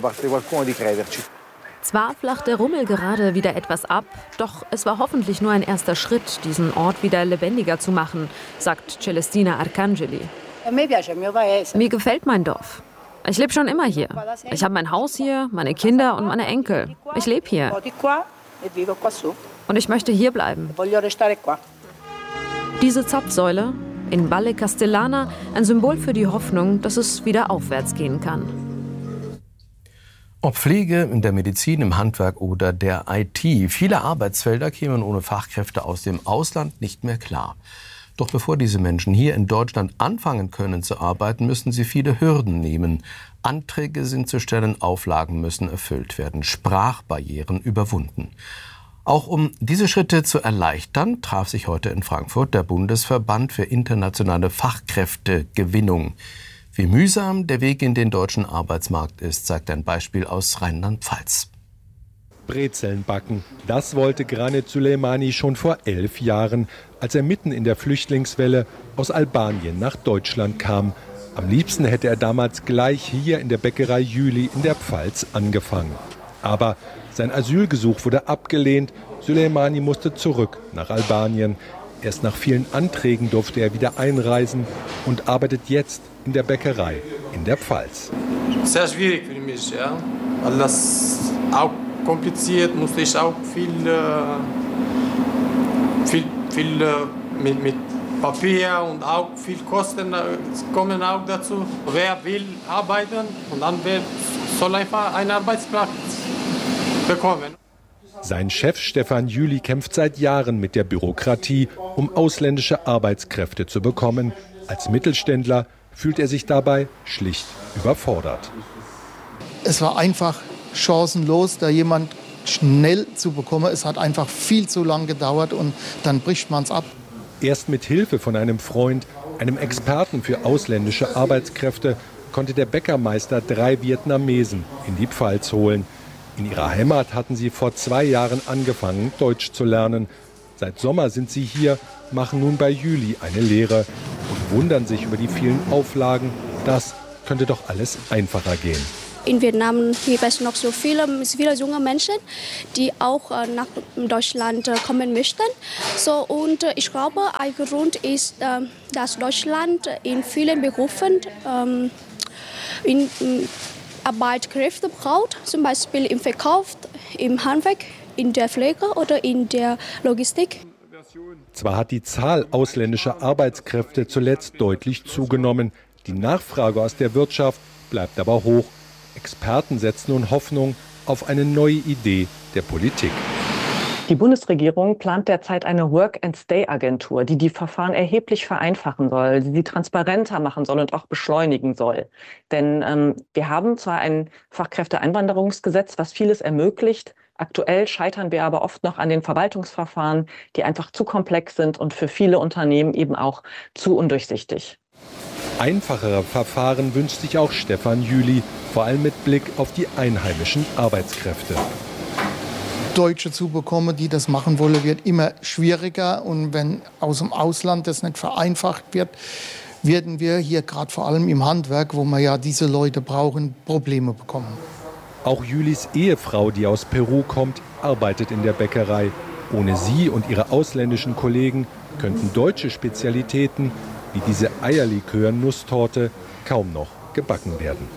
Zwar flacht der Rummel gerade wieder etwas ab, doch es war hoffentlich nur ein erster Schritt, diesen Ort wieder lebendiger zu machen, sagt Celestina Arcangeli. Mir gefällt mein Dorf. Ich lebe schon immer hier. Ich habe mein Haus hier, meine Kinder und meine Enkel. Ich lebe hier. Und ich möchte hier bleiben. Diese Zapfsäule in Valle Castellana, ein Symbol für die Hoffnung, dass es wieder aufwärts gehen kann. Ob Pflege, in der Medizin, im Handwerk oder der IT, viele Arbeitsfelder kämen ohne Fachkräfte aus dem Ausland nicht mehr klar. Doch bevor diese Menschen hier in Deutschland anfangen können zu arbeiten, müssen sie viele Hürden nehmen. Anträge sind zu stellen, Auflagen müssen erfüllt werden, Sprachbarrieren überwunden. Auch um diese Schritte zu erleichtern, traf sich heute in Frankfurt der Bundesverband für internationale Fachkräftegewinnung. Wie mühsam der Weg in den deutschen Arbeitsmarkt ist, zeigt ein Beispiel aus Rheinland-Pfalz. Brezeln backen, das wollte Granit Süleymani schon vor 11 Jahren, als er mitten in der Flüchtlingswelle aus Albanien nach Deutschland kam. Am liebsten hätte er damals gleich hier in der Bäckerei Jüli in der Pfalz angefangen. Aber sein Asylgesuch wurde abgelehnt. Süleymani musste zurück nach Albanien. Erst nach vielen Anträgen durfte er wieder einreisen und arbeitet jetzt in der Bäckerei in der Pfalz. Sehr schwierig für mich, ja. Weil das auch kompliziert, musste ich auch viel mit Papier und auch viel Kosten kommen auch dazu. Wer will arbeiten und dann soll einfach einen Arbeitsplatz bekommen. Sein Chef Stefan Jüli kämpft seit Jahren mit der Bürokratie, um ausländische Arbeitskräfte zu bekommen. Als Mittelständler fühlt er sich dabei schlicht überfordert. Es war einfach chancenlos, da jemand schnell zu bekommen. Es hat einfach viel zu lang gedauert und dann bricht man es ab. Erst mit Hilfe von einem Freund, einem Experten für ausländische Arbeitskräfte, konnte der Bäckermeister 3 Vietnamesen in die Pfalz holen. In ihrer Heimat hatten sie vor 2 Jahren angefangen, Deutsch zu lernen. Seit Sommer sind sie hier, machen nun bei Jüli eine Lehre und wundern sich über die vielen Auflagen. Das könnte doch alles einfacher gehen. In Vietnam gibt es noch so viele junge Menschen, die auch nach Deutschland kommen möchten. Und ich glaube, ein Grund ist, dass Deutschland in vielen Berufen Arbeitskräfte braucht, zum Beispiel im Verkauf, im Handwerk, in der Pflege oder in der Logistik. Zwar hat die Zahl ausländischer Arbeitskräfte zuletzt deutlich zugenommen. Die Nachfrage aus der Wirtschaft bleibt aber hoch. Experten setzen nun Hoffnung auf eine neue Idee der Politik. Die Bundesregierung plant derzeit eine Work-and-Stay-Agentur, die die Verfahren erheblich vereinfachen soll, die sie transparenter machen soll und auch beschleunigen soll. Denn wir haben zwar ein Fachkräfteeinwanderungsgesetz, was vieles ermöglicht. Aktuell scheitern wir aber oft noch an den Verwaltungsverfahren, die einfach zu komplex sind und für viele Unternehmen eben auch zu undurchsichtig. Einfachere Verfahren wünscht sich auch Stefan Jüli, vor allem mit Blick auf die einheimischen Arbeitskräfte. Deutsche zu bekommen, die das machen wollen, wird immer schwieriger. Und wenn aus dem Ausland das nicht vereinfacht wird, werden wir hier gerade vor allem im Handwerk, wo wir ja diese Leute brauchen, Probleme bekommen. Auch Jülis Ehefrau, die aus Peru kommt, arbeitet in der Bäckerei. Ohne sie und ihre ausländischen Kollegen könnten deutsche Spezialitäten wie diese Eierlikör-Nusstorte kaum noch gebacken werden.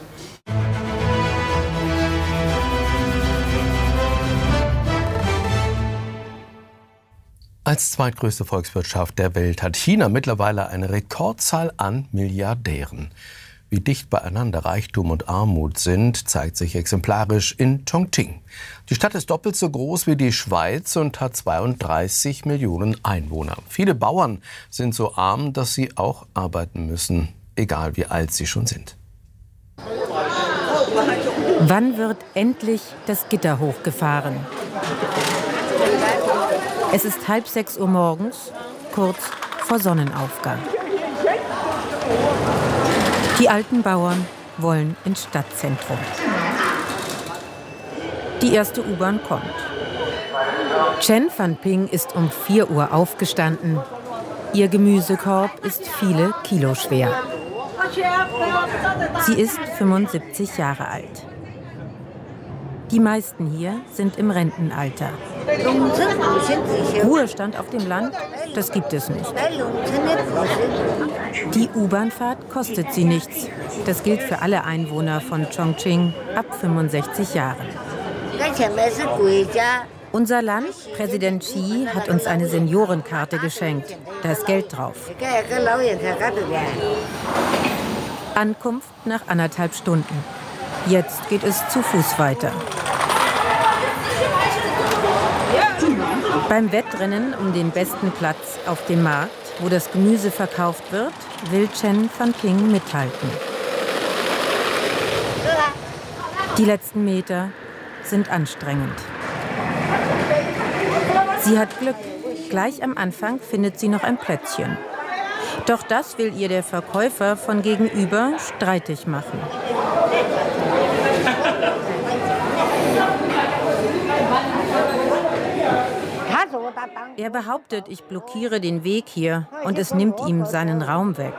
Als zweitgrößte Volkswirtschaft der Welt hat China mittlerweile eine Rekordzahl an Milliardären. Wie dicht beieinander Reichtum und Armut sind, zeigt sich exemplarisch in Chongqing. Die Stadt ist doppelt so groß wie die Schweiz und hat 32 Millionen Einwohner. Viele Bauern sind so arm, dass sie auch arbeiten müssen, egal wie alt sie schon sind. Wann wird endlich das Gitter hochgefahren? Es ist 5:30 Uhr morgens, kurz vor Sonnenaufgang. Die alten Bauern wollen ins Stadtzentrum. Die erste U-Bahn kommt. Chen Van Ping ist um 4 Uhr aufgestanden. Ihr Gemüsekorb ist viele Kilo schwer. Sie ist 75 Jahre alt. Die meisten hier sind im Rentenalter. Ruhestand auf dem Land, das gibt es nicht. Die U-Bahn-Fahrt kostet sie nichts. Das gilt für alle Einwohner von Chongqing ab 65 Jahren. Unser Land, Präsident Xi, hat uns eine Seniorenkarte geschenkt. Da ist Geld drauf. Ankunft nach 1,5 Stunden. Jetzt geht es zu Fuß weiter. Beim Wettrennen um den besten Platz auf dem Markt, wo das Gemüse verkauft wird, will Chen Van Ping mithalten. Die letzten Meter sind anstrengend. Sie hat Glück. Gleich am Anfang findet sie noch ein Plätzchen. Doch das will ihr der Verkäufer von gegenüber streitig machen. Er behauptet, ich blockiere den Weg hier und es nimmt ihm seinen Raum weg.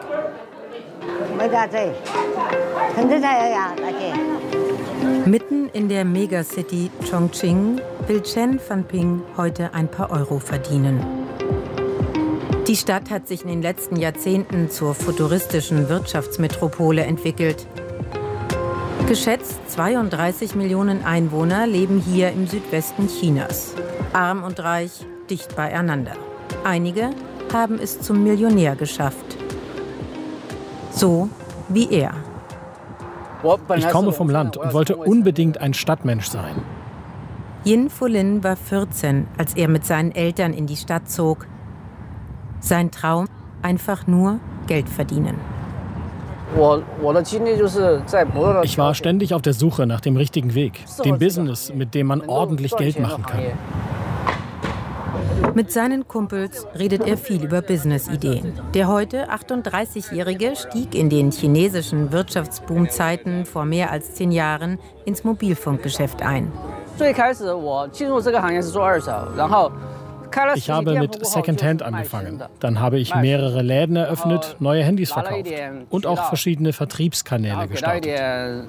Mitten in der Megacity Chongqing will Chen Van Ping heute ein paar Euro verdienen. Die Stadt hat sich in den letzten Jahrzehnten zur futuristischen Wirtschaftsmetropole entwickelt. Geschätzt 32 Millionen Einwohner leben hier im Südwesten Chinas. Arm und reich, dicht beieinander. Einige haben es zum Millionär geschafft. So wie er. Ich komme vom Land und wollte unbedingt ein Stadtmensch sein. Yin Fulin war 14, als er mit seinen Eltern in die Stadt zog. Sein Traum, einfach nur Geld verdienen. Ich war ständig auf der Suche nach dem richtigen Weg, dem Business, mit dem man ordentlich Geld machen kann. Mit seinen Kumpels redet er viel über Business-Ideen. Der heute 38-Jährige stieg in den chinesischen Wirtschaftsboomzeiten vor mehr als 10 Jahren ins Mobilfunkgeschäft ein. Ich habe mit Secondhand angefangen. Dann habe ich mehrere Läden eröffnet, neue Handys verkauft und auch verschiedene Vertriebskanäle gestartet.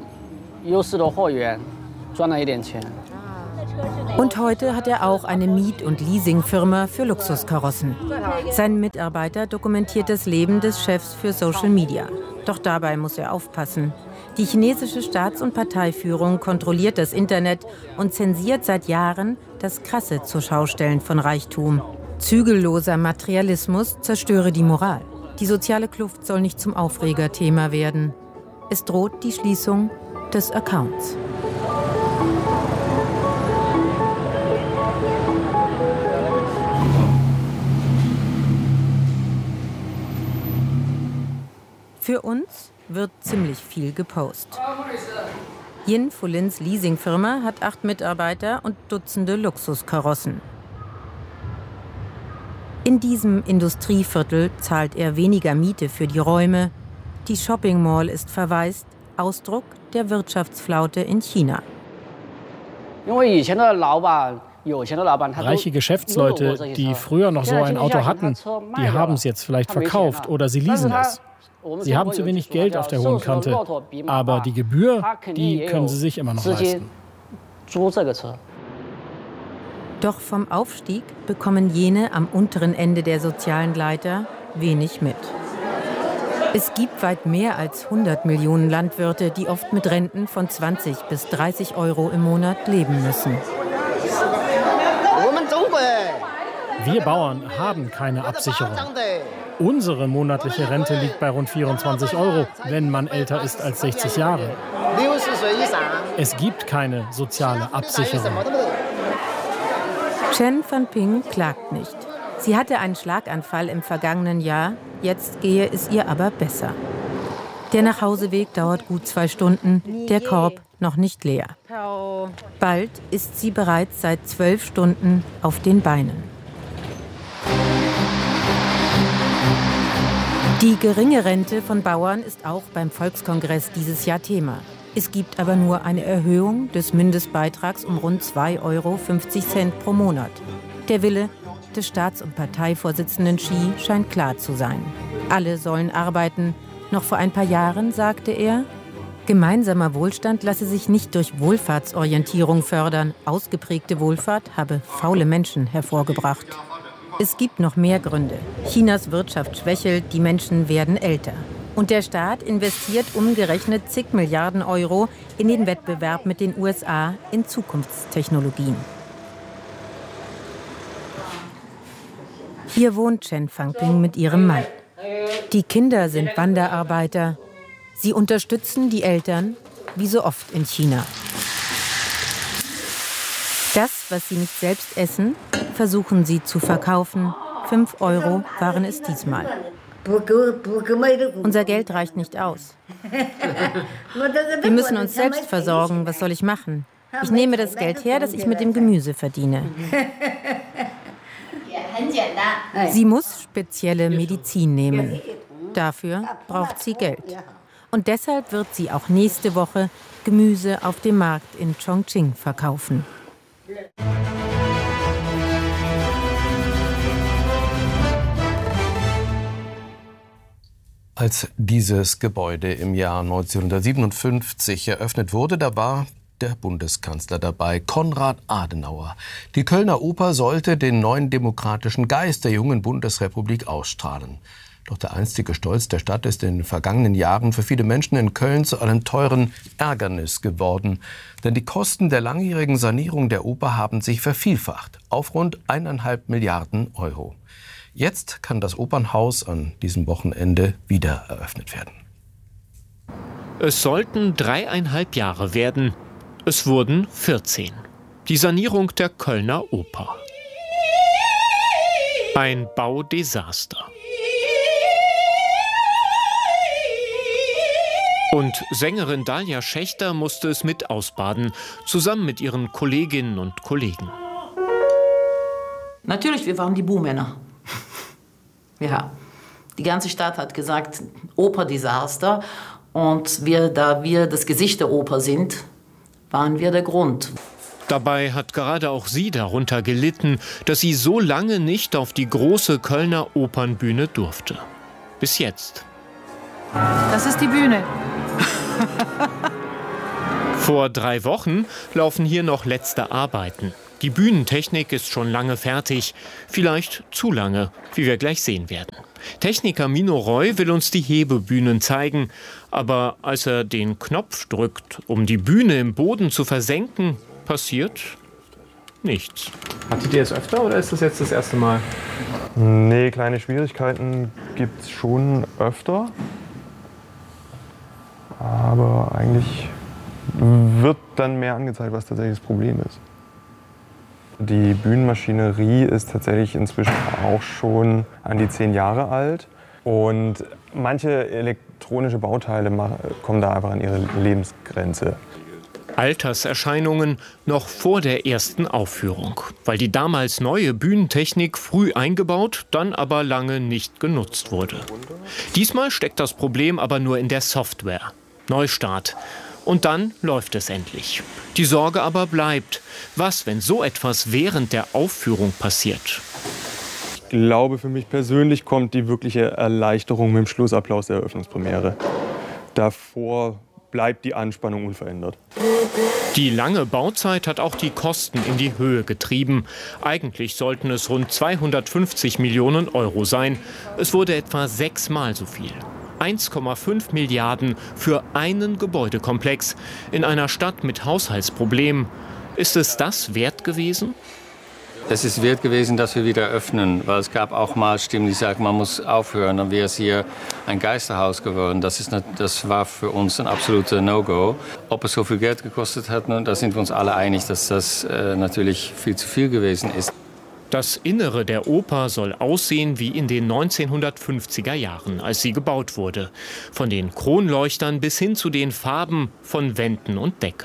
Und heute hat er auch eine Miet- und Leasingfirma für Luxuskarossen. Sein Mitarbeiter dokumentiert das Leben des Chefs für Social Media. Doch dabei muss er aufpassen. Die chinesische Staats- und Parteiführung kontrolliert das Internet und zensiert seit Jahren das krasse Zurschaustellen von Reichtum. Zügelloser Materialismus zerstöre die Moral. Die soziale Kluft soll nicht zum Aufregerthema werden. Es droht die Schließung des Accounts. Für uns wird ziemlich viel gepostet. Yin Fulins Leasingfirma hat 8 Mitarbeiter und Dutzende Luxuskarossen. In diesem Industrieviertel zahlt er weniger Miete für die Räume. Die Shopping Mall ist verwaist, Ausdruck der Wirtschaftsflaute in China. Reiche Geschäftsleute, die früher noch so ein Auto hatten, die haben es jetzt vielleicht verkauft oder sie leasen es. Sie haben zu wenig Geld auf der hohen Kante, aber die Gebühr, die können sie sich immer noch leisten. Doch vom Aufstieg bekommen jene am unteren Ende der sozialen Leiter wenig mit. Es gibt weit mehr als 100 Millionen Landwirte, die oft mit Renten von 20 bis 30 Euro im Monat leben müssen. Wir Bauern haben keine Absicherung. Unsere monatliche Rente liegt bei rund 24 Euro, wenn man älter ist als 60 Jahre. Es gibt keine soziale Absicherung. Chen Fanping klagt nicht. Sie hatte einen Schlaganfall im vergangenen Jahr, jetzt gehe es ihr aber besser. Der Nachhauseweg dauert gut 2 Stunden, der Korb noch nicht leer. Bald ist sie bereits seit 12 Stunden auf den Beinen. Die geringe Rente von Bauern ist auch beim Volkskongress dieses Jahr Thema. Es gibt aber nur eine Erhöhung des Mindestbeitrags um rund 2,50 Euro pro Monat. Der Wille des Staats- und Parteivorsitzenden Xi scheint klar zu sein. Alle sollen arbeiten. Noch vor ein paar Jahren sagte er, gemeinsamer Wohlstand lasse sich nicht durch Wohlfahrtsorientierung fördern. Ausgeprägte Wohlfahrt habe faule Menschen hervorgebracht. Es gibt noch mehr Gründe. Chinas Wirtschaft schwächelt, die Menschen werden älter. Und der Staat investiert umgerechnet zig Milliarden Euro in den Wettbewerb mit den USA in Zukunftstechnologien. Hier wohnt Chen Fanping mit ihrem Mann. Die Kinder sind Wanderarbeiter. Sie unterstützen die Eltern, wie so oft in China. Das, was sie nicht selbst essen, versuchen sie zu verkaufen. 5 Euro waren es diesmal. Unser Geld reicht nicht aus. Wir müssen uns selbst versorgen. Was soll ich machen? Ich nehme das Geld her, das ich mit dem Gemüse verdiene. Sie muss spezielle Medizin nehmen. Dafür braucht sie Geld. Und deshalb wird sie auch nächste Woche Gemüse auf dem Markt in Chongqing verkaufen. Als dieses Gebäude im Jahr 1957 eröffnet wurde, da war der Bundeskanzler dabei, Konrad Adenauer. Die Kölner Oper sollte den neuen demokratischen Geist der jungen Bundesrepublik ausstrahlen. Doch der einstige Stolz der Stadt ist in den vergangenen Jahren für viele Menschen in Köln zu einem teuren Ärgernis geworden. Denn die Kosten der langjährigen Sanierung der Oper haben sich vervielfacht auf rund 1,5 Milliarden Euro. Jetzt kann das Opernhaus an diesem Wochenende wieder eröffnet werden. Es sollten 3,5 Jahre werden. Es wurden 14. Die Sanierung der Kölner Oper. Ein Baudesaster. Und Sängerin Dalia Schächter musste es mit ausbaden, zusammen mit ihren Kolleginnen und Kollegen. Natürlich, wir waren die Buhmänner. Ja, die ganze Stadt hat gesagt, Operdesaster. Und da wir das Gesicht der Oper sind, waren wir der Grund. Dabei hat gerade auch sie darunter gelitten, dass sie so lange nicht auf die große Kölner Opernbühne durfte. Bis jetzt. Das ist die Bühne. Vor 3 Wochen laufen hier noch letzte Arbeiten. Die Bühnentechnik ist schon lange fertig. Vielleicht zu lange, wie wir gleich sehen werden. Techniker Mino Roy will uns die Hebebühnen zeigen. Aber als er den Knopf drückt, um die Bühne im Boden zu versenken, passiert nichts. Hattet ihr es öfter oder ist das jetzt das erste Mal? Nee, kleine Schwierigkeiten gibt es schon öfter. Aber eigentlich wird dann mehr angezeigt, was tatsächlich das Problem ist. Die Bühnenmaschinerie ist tatsächlich inzwischen auch schon an die 10 Jahre alt. Und manche elektronische Bauteile kommen da einfach an ihre Lebensgrenze. Alterserscheinungen noch vor der ersten Aufführung, weil die damals neue Bühnentechnik früh eingebaut, dann aber lange nicht genutzt wurde. Diesmal steckt das Problem aber nur in der Software. Neustart. Und dann läuft es endlich. Die Sorge aber bleibt. Was, wenn so etwas während der Aufführung passiert? Ich glaube, für mich persönlich kommt die wirkliche Erleichterung mit dem Schlussapplaus der Eröffnungspremiere. Davor bleibt die Anspannung unverändert. Die lange Bauzeit hat auch die Kosten in die Höhe getrieben. Eigentlich sollten es rund 250 Millionen Euro sein. Es wurde etwa 6-mal so viel. 1,5 Milliarden für einen Gebäudekomplex in einer Stadt mit Haushaltsproblemen. Ist es das wert gewesen? Es ist wert gewesen, dass wir wieder öffnen, weil es gab auch mal Stimmen, die sagen, man muss aufhören, dann wäre es hier ein Geisterhaus geworden. Das war für uns ein absoluter No-Go. Ob es so viel Geld gekostet hat, da sind wir uns alle einig, dass das natürlich viel zu viel gewesen ist. Das Innere der Oper soll aussehen wie in den 1950er Jahren, als sie gebaut wurde. Von den Kronleuchtern bis hin zu den Farben von Wänden und Decke.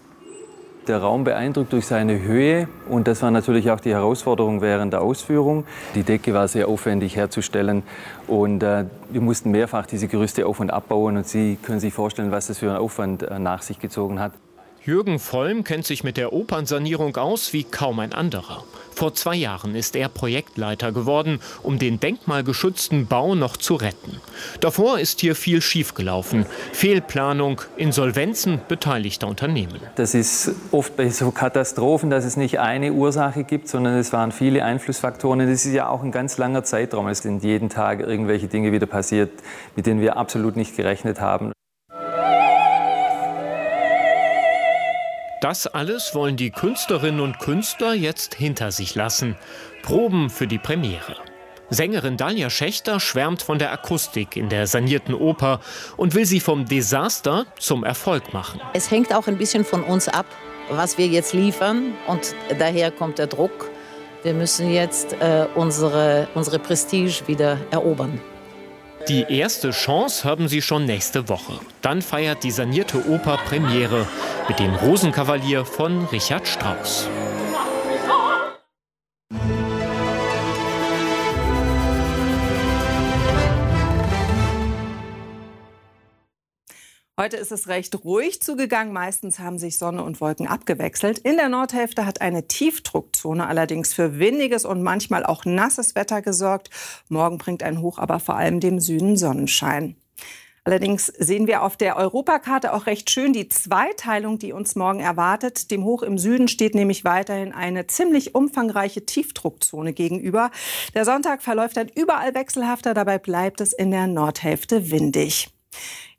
Der Raum beeindruckt durch seine Höhe und das war natürlich auch die Herausforderung während der Ausführung. Die Decke war sehr aufwendig herzustellen und wir mussten mehrfach diese Gerüste auf- und abbauen und Sie können sich vorstellen, was das für einen Aufwand nach sich gezogen hat. Jürgen Vollm kennt sich mit der Opernsanierung aus wie kaum ein anderer. Vor 2 Jahren ist er Projektleiter geworden, um den denkmalgeschützten Bau noch zu retten. Davor ist hier viel schiefgelaufen. Fehlplanung, Insolvenzen beteiligter Unternehmen. Das ist oft bei so Katastrophen, dass es nicht eine Ursache gibt, sondern es waren viele Einflussfaktoren. Das ist ja auch ein ganz langer Zeitraum. Es sind jeden Tag irgendwelche Dinge wieder passiert, mit denen wir absolut nicht gerechnet haben. Das alles wollen die Künstlerinnen und Künstler jetzt hinter sich lassen. Proben für die Premiere. Sängerin Dalia Schächter schwärmt von der Akustik in der sanierten Oper und will sie vom Desaster zum Erfolg machen. Es hängt auch ein bisschen von uns ab, was wir jetzt liefern. Und daher kommt der Druck. Wir müssen jetzt unsere Prestige wieder erobern. Die erste Chance haben sie schon nächste Woche. Dann feiert die sanierte Oper Premiere mit dem Rosenkavalier von Richard Strauss. Heute ist es recht ruhig zugegangen. Meistens haben sich Sonne und Wolken abgewechselt. In der Nordhälfte hat eine Tiefdruckzone allerdings für windiges und manchmal auch nasses Wetter gesorgt. Morgen bringt ein Hoch aber vor allem dem Süden Sonnenschein. Allerdings sehen wir auf der Europakarte auch recht schön die Zweiteilung, die uns morgen erwartet. Dem Hoch im Süden steht nämlich weiterhin eine ziemlich umfangreiche Tiefdruckzone gegenüber. Der Sonntag verläuft dann überall wechselhafter, dabei bleibt es in der Nordhälfte windig.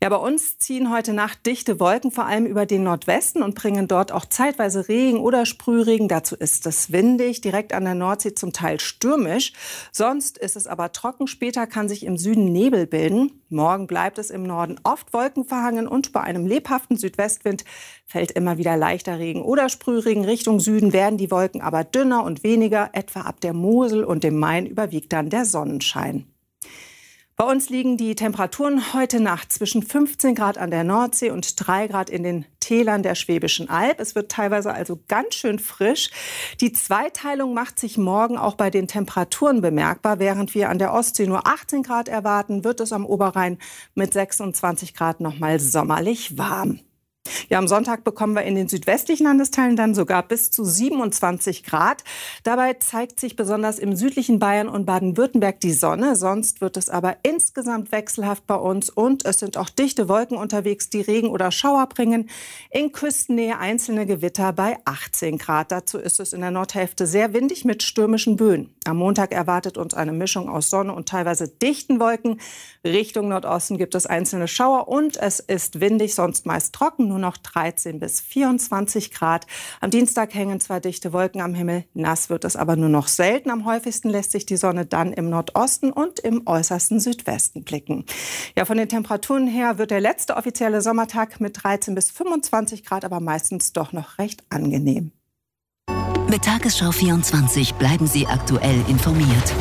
Ja, bei uns ziehen heute Nacht dichte Wolken vor allem über den Nordwesten und bringen dort auch zeitweise Regen oder Sprühregen. Dazu ist es windig, direkt an der Nordsee zum Teil stürmisch. Sonst ist es aber trocken. Später kann sich im Süden Nebel bilden. Morgen bleibt es im Norden oft wolkenverhangen und bei einem lebhaften Südwestwind fällt immer wieder leichter Regen oder Sprühregen. Richtung Süden werden die Wolken aber dünner und weniger. Etwa ab der Mosel und dem Main überwiegt dann der Sonnenschein. Bei uns liegen die Temperaturen heute Nacht zwischen 15 Grad an der Nordsee und 3 Grad in den Tälern der Schwäbischen Alb. Es wird teilweise also ganz schön frisch. Die Zweiteilung macht sich morgen auch bei den Temperaturen bemerkbar. Während wir an der Ostsee nur 18 Grad erwarten, wird es am Oberrhein mit 26 Grad noch mal sommerlich warm. Ja, am Sonntag bekommen wir in den südwestlichen Landesteilen dann sogar bis zu 27 Grad. Dabei zeigt sich besonders im südlichen Bayern und Baden-Württemberg die Sonne. Sonst wird es aber insgesamt wechselhaft bei uns und es sind auch dichte Wolken unterwegs, die Regen oder Schauer bringen. In Küstennähe einzelne Gewitter bei 18 Grad. Dazu ist es in der Nordhälfte sehr windig mit stürmischen Böen. Am Montag erwartet uns eine Mischung aus Sonne und teilweise dichten Wolken. Richtung Nordosten gibt es einzelne Schauer und es ist windig, sonst meist trocken. Nur noch 13 bis 24 Grad. Am Dienstag hängen zwar dichte Wolken am Himmel, nass wird es aber nur noch selten. Am häufigsten lässt sich die Sonne dann im Nordosten und im äußersten Südwesten blicken. Ja, von den Temperaturen her wird der letzte offizielle Sommertag mit 13 bis 25 Grad, aber meistens doch noch recht angenehm. Mit Tagesschau 24 bleiben Sie aktuell informiert.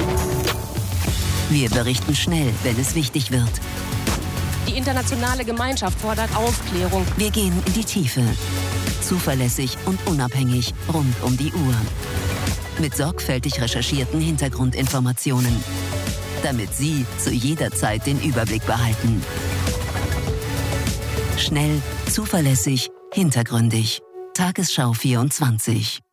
Wir berichten schnell, wenn es wichtig wird. Die internationale Gemeinschaft fordert Aufklärung. Wir gehen in die Tiefe. Zuverlässig und unabhängig rund um die Uhr. Mit sorgfältig recherchierten Hintergrundinformationen. Damit Sie zu jeder Zeit den Überblick behalten. Schnell, zuverlässig, hintergründig. Tagesschau 24.